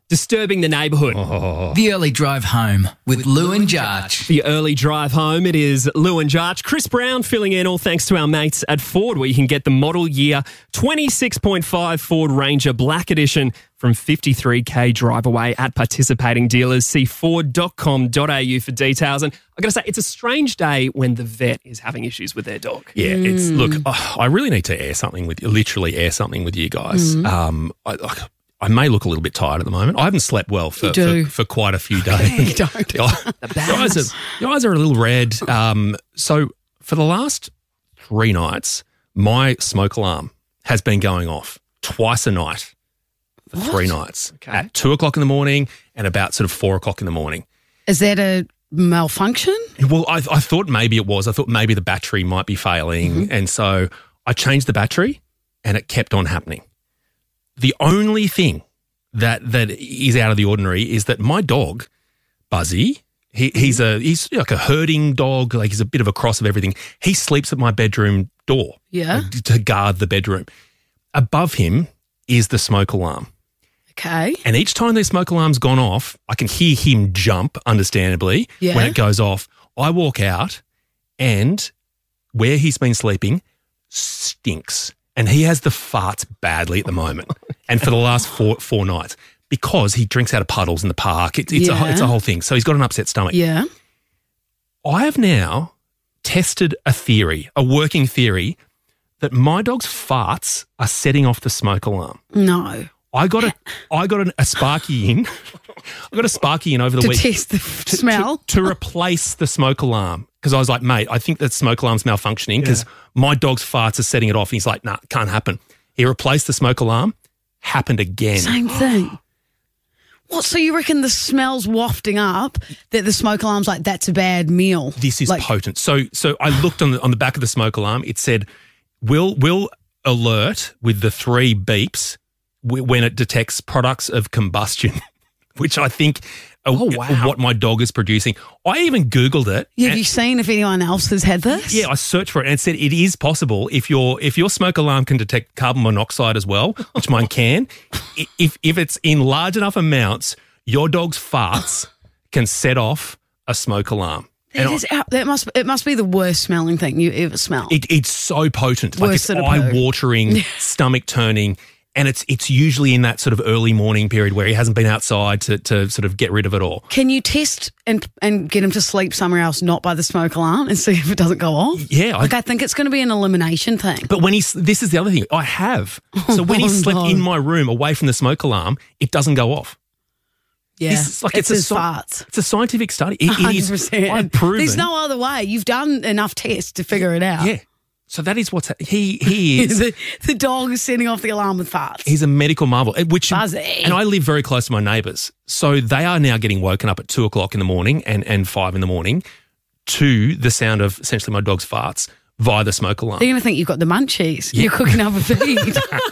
disturbing the neighbourhood. The early drive home with Lou and Jarch. The early drive home, it is Lou and Jarch. Chris Brown filling in, all thanks to our mates at Ford, where you can get the model year twenty-six point five Ford Ranger Black Edition from fifty-three K drive away at participating dealers. See ford dot com dot a u for details. And I've got to say, it's a strange day when the vet is having issues with their dog. Yeah, it's look, oh, I really need to air something with you, literally air something with you guys. Mm. Um, I, I, I may look a little bit tired at the moment. I haven't slept well for, You do. for, for quite a few days. You don't. Your eyes are, your eyes are a little red. Um, so for the last three nights, my smoke alarm has been going off twice a night for What? three nights. At two o'clock in the morning and about sort of four o'clock in the morning. Is that a malfunction? Well, I, I thought maybe it was. I thought maybe the battery might be failing. Mm-hmm. And so I changed the battery and it kept on happening. The only thing that that is out of the ordinary is that my dog, Buzzy, he, he's a he's like a herding dog, like he's a bit of a cross of everything. He sleeps at my bedroom door. Yeah. like, to guard the bedroom. Above him is the smoke alarm. Okay. And each time the smoke alarm's gone off, I can hear him jump, understandably, Yeah. when it goes off. I walk out and where he's been sleeping stinks. And he has the farts badly at the moment. And for the last four four nights, because he drinks out of puddles in the park. It's, it's, Yeah. a, it's a whole thing. So he's got an upset stomach. Yeah. I have now tested a theory, a working theory, that my dog's farts are setting off the smoke alarm. No. I got a, I got an, a Sparky in. I got a Sparky in over the To week test the f- smell? to, to replace the smoke alarm because I was like, mate, I think that smoke alarm's malfunctioning because my dog's farts are setting it off. And he's like, nah, can't happen. He replaced the smoke alarm. Happened again. Same thing. What? So you reckon the smell's wafting up that the smoke alarm's like, that's a bad meal? This is like, potent. So, so I looked on the on the back of the smoke alarm. It said, "Will will alert with the three beeps w- when it detects products of combustion," which I think are Oh, wow. what my dog is producing. I even Googled it. Have and- you seen if anyone else has had this? Yeah, I searched for it and it said it is possible if your if your smoke alarm can detect carbon monoxide as well, which mine can. i- If if it's in large enough amounts, your dog's farts can set off a smoke alarm. That, is out, that must it must be the worst smelling thing you ever smell. It, it's so potent, like Worse it's than a poo. eye-watering, stomach turning, and it's it's usually in that sort of early morning period where he hasn't been outside to to sort of get rid of it all. Can you test and and get him to sleep somewhere else, not by the smoke alarm, and see if it doesn't go off? Yeah, I- like I think it's going to be an elimination thing. But when he's this is the other thing I have. So when he Oh, slept no. in my room away from the smoke alarm, it doesn't go off. Yeah, This is like it's, it's, a his sci- farts. It's a scientific study. It, it is. one hundred percent. I've proven. There's no other way. You've done enough tests to figure it out. Yeah. So that is what's he he is. the, the dog is setting off the alarm with farts. He's a medical marvel, eh, which Buzzy. and I live very close to my neighbours, so they are now getting woken up at two o'clock in the morning and, and five in the morning to the sound of essentially my dog's farts via the smoke alarm. They're going to think you've got the munchies. Yeah. You're cooking up a feed.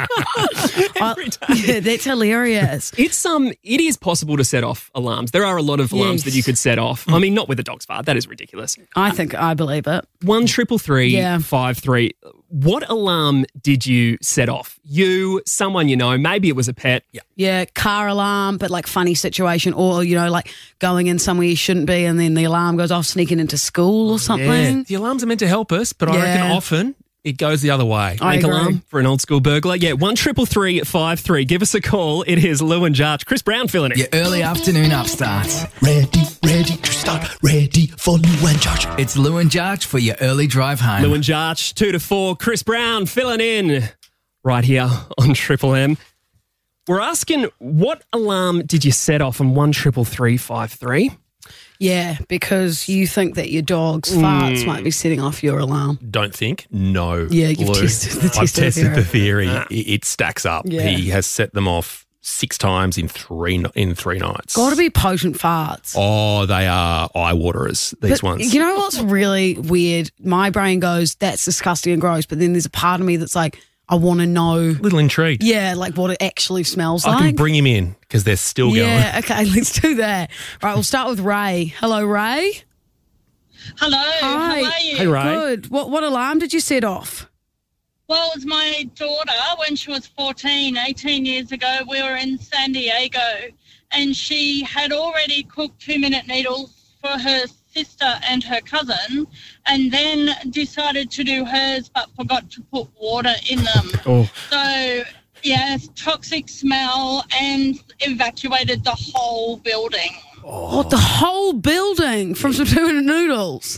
I- yeah, that's hilarious. It's um, it is possible to set off alarms. There are a lot of alarms Yes. that you could set off. I mean, not with a dog's fart. That is ridiculous. I think I believe it. One triple three Yeah. five three. What alarm did you set off? You, someone you know, maybe it was a pet. Yeah. Yeah, car alarm, but like funny situation, or you know, like going in somewhere you shouldn't be, and then the alarm goes off, sneaking into school or something. Yeah. The alarms are meant to help us, but I reckon Yeah. often it goes the other way. I Bank agree. alarm for an old school burglar. Yeah, one triple three five three. Give us a call. It is Lou and Jarch. Chris Brown filling it. Your early afternoon upstarts. Ready, ready to start, ready for Lou and George. It's Lou and Jarch for your early drive home. Lou and Jarch, two to four. Chris Brown filling in right here on Triple M. We're asking, what alarm did you set off on one triple three five three? Yeah, because you think that your dog's farts Mm. might be setting off your alarm. Don't think. No. Yeah, you've Lou. tested the I've tested tested theory. the theory. It, it stacks up. Yeah. He has set them off six times in three no- in three nights. Got to be potent farts. Oh, they are eye waterers, these But ones. You know what's really weird? My brain goes, that's disgusting and gross, but then there's a part of me that's like, I want to know. Little intrigued. Yeah, like what it actually smells I like. can bring him in because they're still Yeah, okay, let's do that. All right, we'll start with Ray. Hello, Ray. Hello, Hi. how are you? Hey, Ray. Good. What what alarm did you set off? Well, it was my daughter when she was fourteen, eighteen years ago. We were in San Diego and she had already cooked two-minute needles for her sister and her cousin, and then decided to do hers but forgot to put water in them. Oh. So, yes, toxic smell, and evacuated the whole building. Oh. What, the whole building from some two-minute noodles?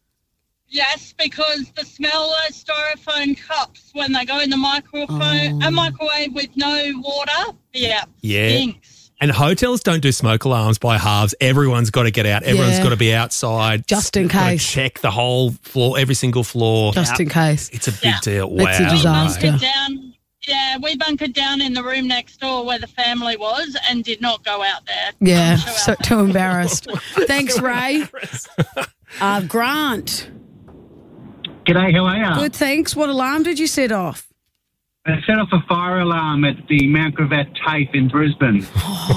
Yes, because the smell of styrofoam cups when they go in the microphone, Oh. a microwave with no water, yeah, Yeah. stinks. And hotels don't do smoke alarms by halves. Everyone's got to get out. Everyone's Yeah. got to be outside. Just in Gotta case. check the whole floor, every single floor. Just in case. It's a big Yeah. deal. Wow. It's a disaster. Bunkered down, yeah, we bunkered down in the room next door where the family was and did not go out there. Yeah, Don't show so out too embarrassed. Thanks, Ray. Uh, Grant. G'day, how are you? Good, thanks. What alarm did you set off? I set off a fire alarm at the Mount Gravatt TAFE in Brisbane.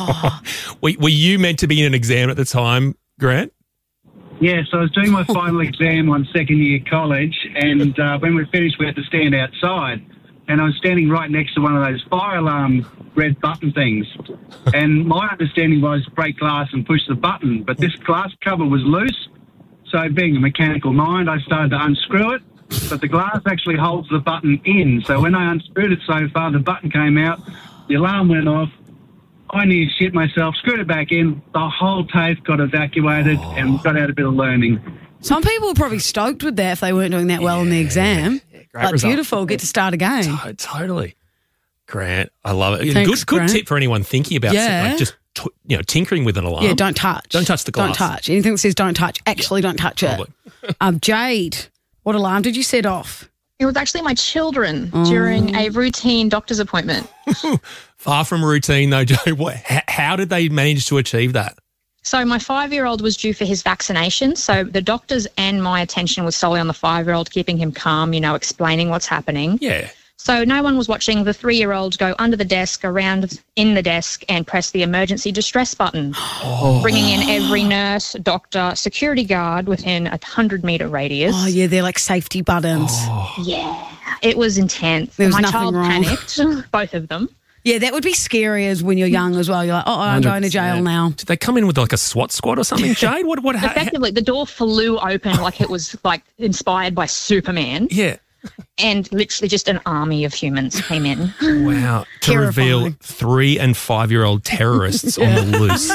Were, were you meant to be in an exam at the time, Grant? Yeah, so I was doing my final exam on second year college, and uh, when we finished, we had to stand outside. And I was standing right next to one of those fire alarm red button things. And my understanding was break glass and push the button, but this glass cover was loose. So being a mechanical mind, I started to unscrew it, but the glass actually holds the button in. So when I unscrewed it so far, the button came out, the alarm went off, I nearly shit myself, screwed it back in, the whole TAFE got evacuated oh. and got out a bit of learning. Some people were probably stoked with that if they weren't doing that well in the exam. Great but result. beautiful, get to start again. To- totally. Grant, I love it. Thanks, good good Grant. tip for anyone thinking about Yeah. like just t- you know tinkering with an alarm. Yeah, don't touch. Don't touch the glass. Don't touch. Anything that says don't touch, actually don't touch it. um, Jade, what alarm did you set off? It was actually my children Oh. during a routine doctor's appointment. Far from routine though, Joe. What, how, how did they manage to achieve that? So my five-year-old was due for his vaccination. So the doctors and my attention was solely on the five-year-old, keeping him calm, you know, explaining what's happening. Yeah. So no one was watching the three-year-old go under the desk, around in the desk, and press the emergency distress button, Oh. bringing in every nurse, doctor, security guard within a hundred-metre radius. Oh, yeah, they're like safety buttons. Yeah, it was intense. There was my nothing child wrong. panicked, both of them. Yeah, that would be scary as when you're young as well. You're like, oh, I'm going to jail now. Did they come in with like a SWAT squad or something, Jade? What? What? ha- Effectively, the door flew open like it was like inspired by Superman. Yeah. And literally just an army of humans came in. Wow. To reveal three and five year old terrorists on the loose.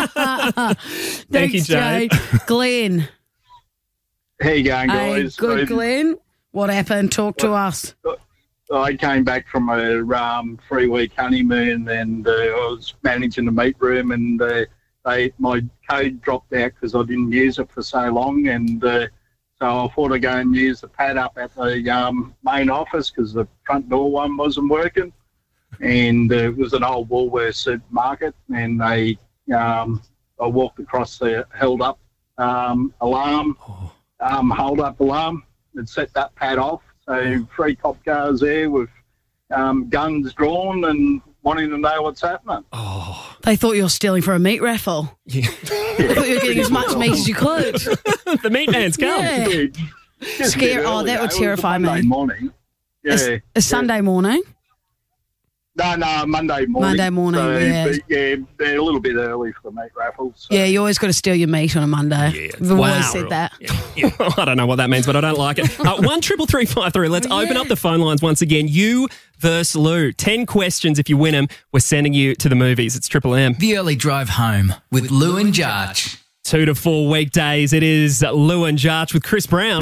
Thank you, Thanks, Jade. Jade. Glenn. How you going, Hey, guys? good, So, Glenn. What happened? Talk to us. I came back from a um, three-week honeymoon, and uh, I was managing the meat room, and uh, they, my code dropped out because I didn't use it for so long, and uh, so I thought I'd go and use the pad up at the um, main office because the front door one wasn't working, and uh, it was an old Woolworths supermarket, and they um, I walked across the held-up um, alarm, um, hold-up alarm, and set that pad off. So three cop cars there with um, guns drawn and wanting to know what's happening. Oh. They thought you were stealing for a meat raffle. Yeah. They thought you were getting as much meat as you could. The meat man's come. Yeah. Just Scare- a bit oh, early, that would though. It was a terrify me. Monday morning. Yeah. A, a yeah. Sunday morning. No, no, Monday morning. Monday morning, so, yeah. but, yeah, they're a little bit early for the meat raffles. Yeah, you always got to steal your meat on a Monday. Yeah. We've Wow. always said that. I don't know what that means, but I don't like it. Uh, one triple three five three. Let's open up the phone lines once again. You versus Lou. Ten questions. If you win them, we're sending you to the movies. It's Triple M. The Early Drive Home with Lou and Jarch. Two to four weekdays. It is Lou and Jarch with Chris Brown.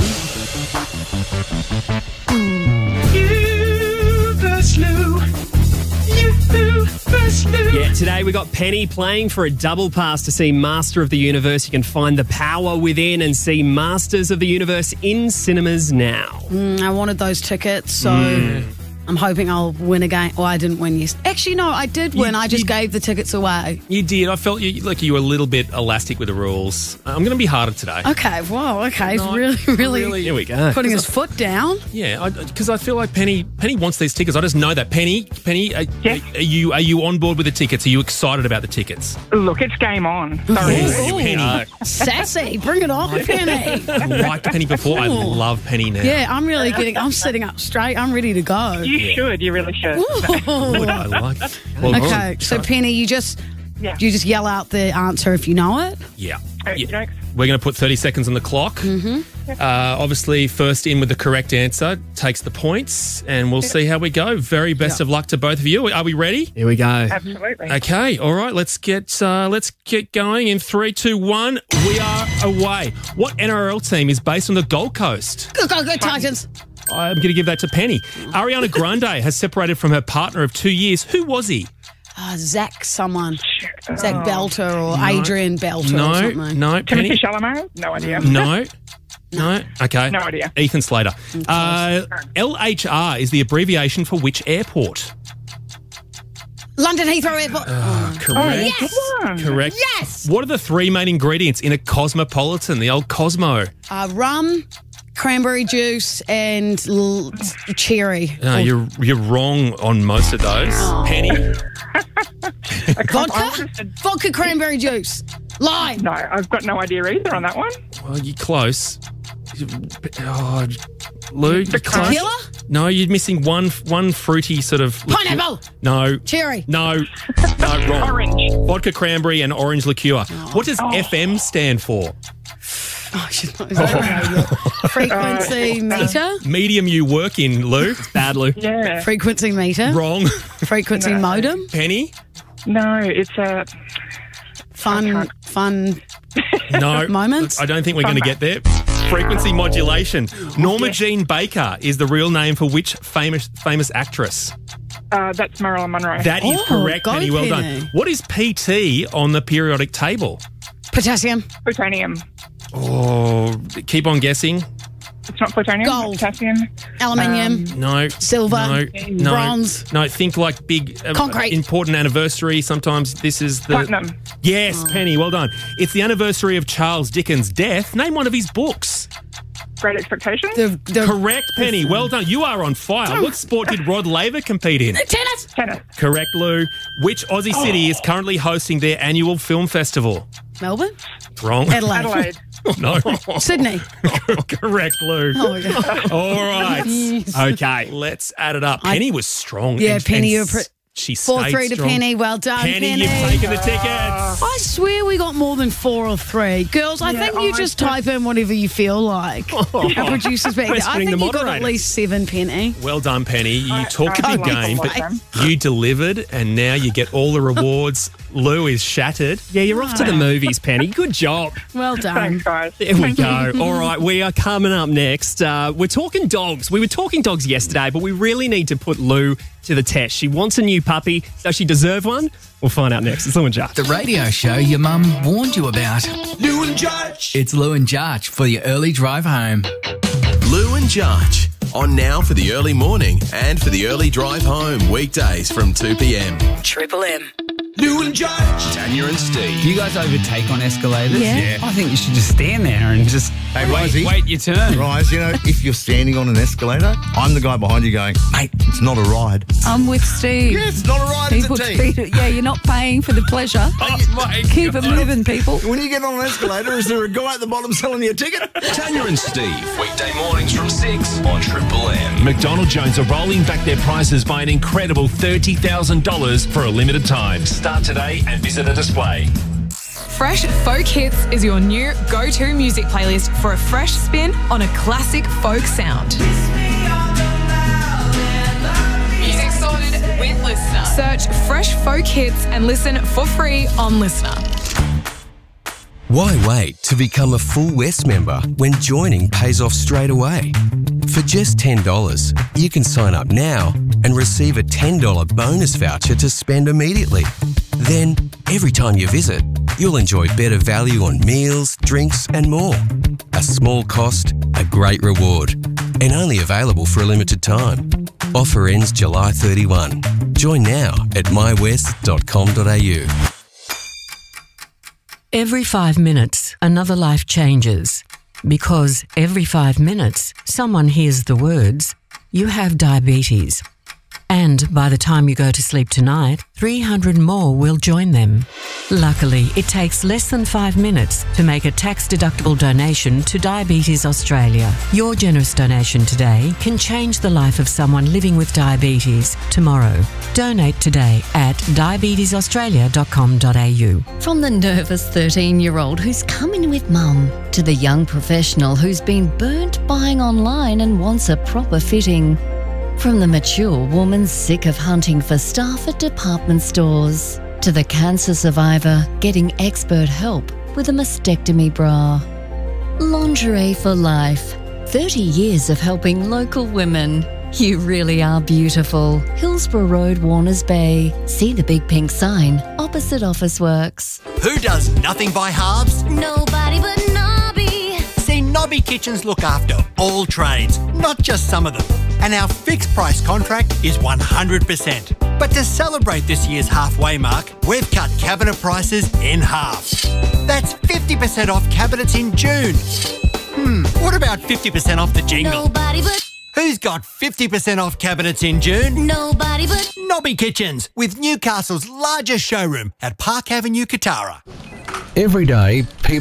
You versus Lou. You versus Lou. Yeah, today we got Penny playing for a double pass to see Master of the Universe. You can find the power within and see Masters of the Universe in cinemas now. Mm, I wanted those tickets, so Mm. I'm hoping I'll win again. Oh, I didn't win yes. Actually, no, I did win. You- I just you- gave the tickets away. You did. I felt you like you were a little bit elastic with the rules. I'm going to be harder today. Okay, wow, okay. No, It's really, really, really- Here we go. putting his foot down. Yeah, because I, I feel like Penny Penny wants these tickets. I just know that. Penny, Penny, are, are you are you on board with the tickets? Are you excited about the tickets? Look, it's game on. Sorry. Ooh, Penny. Sassy, bring it on, Penny. I liked Penny before. I love Penny now. Yeah, I'm really getting, I'm sitting up straight. I'm ready to go. You Yeah. should. You really should. Good, I like it. Well, Okay, so Penny, you just Yeah. Do you just yell out the answer if you know it? Yeah. Okay, Yeah. We're going to put thirty seconds on the clock. Mm-hmm. Uh, obviously, first in with the correct answer takes the points, and we'll see how we go. Very best of luck to both of you. Are we ready? Here we go. Absolutely. Okay, all right. Let's get uh, let's get going in three, two, one. We are away. What N R L team is based on the Gold Coast? Go, go, go, Titans. I'm going to give that to Penny. Ariana Grande has separated from her partner of two years. Who was he? Uh, Zach someone. Zach Oh. Belter or No. Adrian Belter or No, something. no. Timothy Penny? Chalamet? No idea. No. No. Okay. No idea. Ethan Slater. Uh, L H R is the abbreviation for which airport? London Heathrow Airport. Uh, correct. yes. Correct. Yes. What are the three main ingredients in a cosmopolitan, the old Cosmo? Uh, rum, cranberry juice, and l- cherry. No, you're you're wrong on most of those. Oh. Penny. Vodka? Vodka cranberry juice. Lime. No, I've got no idea either on that one. Well, you're close. Oh, Lou, you're close. Tequila? No, you're missing one one fruity sort of liqueur. Pineapple. No. Cherry. No. No, wrong. Orange. Vodka cranberry and orange liqueur. What does F M stand for? Oh, she's not. Is that Frequency meter? Medium you work in, Lou. Bad, Lou. Yeah. Frequency meter? Wrong. Frequency No. modem? Penny? No, it's a Fun, fun No. moments? I don't think we're going to get there. Frequency modulation. Norma Jean Baker is the real name for which famous famous actress? uh, that's Marilyn Monroe. That is Oh, correct, go Penny. Well Penny. done. What is P T on the periodic table? Potassium. Plutonium. Oh, keep on guessing. It's not plutonium. Gold. Potassium. Aluminium. No. Silver. No. No. Bronze. No, think like big, uh, Concrete. important anniversary. Sometimes this is the. Platinum. Yes, Penny, well done. It's the anniversary of Charles Dickens' death. Name one of his books. Great Expectations. The, the Correct, Penny. Well done. You are on fire. What sport did Rod Laver compete in? tennis. Tennis. Correct, Lou. Which Aussie city is currently hosting their annual film festival? Melbourne. Wrong. Adelaide. Adelaide. No. Sydney. Correct, Lou. Oh, my God. All right. Yes. Okay, let's add it up. I- Penny was strong. Yeah, and- Penny, and you were pre- she Four stayed three to strong. Penny. Well done, Penny, Penny. you've taken the tickets. I swear we got more than four or three. Girls, I Yeah, think you I just don't- type in whatever you feel like. Our producers back there. I Questioning think the you got at moderators. least seven, Penny. Well done, Penny. You I- talked I a big like game, all but of them. you delivered, and now you get all the rewards. Lou is shattered. Yeah, you're off to the movies, Penny. Good job. Well done. Thanks, guys. There we go. All right, we are coming up next. Uh, we're talking dogs. We were talking dogs yesterday, but we really need to put Lou to the test. She wants a new puppy. Does she deserve one? We'll find out next. It's Lou and Judge. The radio show your mum warned you about. Lou and Judge. It's Lou and Jarch for your early drive home. Lou and Jarch on now for the early morning and for the early drive home weekdays from two p.m. Triple M. Lou and Judge. Tanya and Steve. Do you guys overtake on escalators? Yeah. I think you should just stand there and just Hey, wait, Risey. wait your turn. Rise, you know, if you're standing on an escalator, I'm the guy behind you going, mate, it's not a ride. I'm with Steve. Yeah, it's not a ride, People it's a treat it, yeah, you're not paying for the pleasure. Keep it moving, people. When you get on an escalator, is there a guy at the bottom selling you a ticket? Tanya and Steve, weekday mornings from six on Triple M. McDonald Jones are rolling back their prices by an incredible thirty thousand dollars for a limited time. Start today and visit a display. Fresh Folk Hits is your new go-to music playlist for a fresh spin on a classic folk sound. Music sorted with Listener. Search Fresh Folk Hits and listen for free on Listener. Why wait to become a Full West member when joining pays off straight away? For just ten dollars, you can sign up now and receive a ten dollars bonus voucher to spend immediately. Then, every time you visit, you'll enjoy better value on meals, drinks and more. A small cost, a great reward. And only available for a limited time. Offer ends July thirty-first. Join now at my west dot com dot a u. Every five minutes, another life changes. Because every five minutes, someone hears the words, "You have diabetes." And by the time you go to sleep tonight, three hundred more will join them. Luckily, it takes less than five minutes to make a tax-deductible donation to Diabetes Australia. Your generous donation today can change the life of someone living with diabetes tomorrow. Donate today at diabetes australia dot com dot a u. From the nervous thirteen-year-old who's coming with mum to the young professional who's been burnt buying online and wants a proper fitting. From the mature woman sick of hunting for staff at department stores to the cancer survivor getting expert help with a mastectomy bra. Lingerie for life. thirty years of helping local women. You really are beautiful. Hillsborough Road, Warners Bay. See the big pink sign opposite Officeworks. Who does nothing by halves? Nobody but Nobby. See, Nobby Kitchens look after all trades, not just some of them. And our fixed price contract is one hundred percent. But to celebrate this year's halfway mark, we've cut cabinet prices in half. That's fifty percent off cabinets in June. Hmm, what about fifty percent off the jingle? Nobody but... Who's got fifty percent off cabinets in June? Nobody but... Nobby Kitchens, with Newcastle's largest showroom at Park Avenue, Katara. Every day, people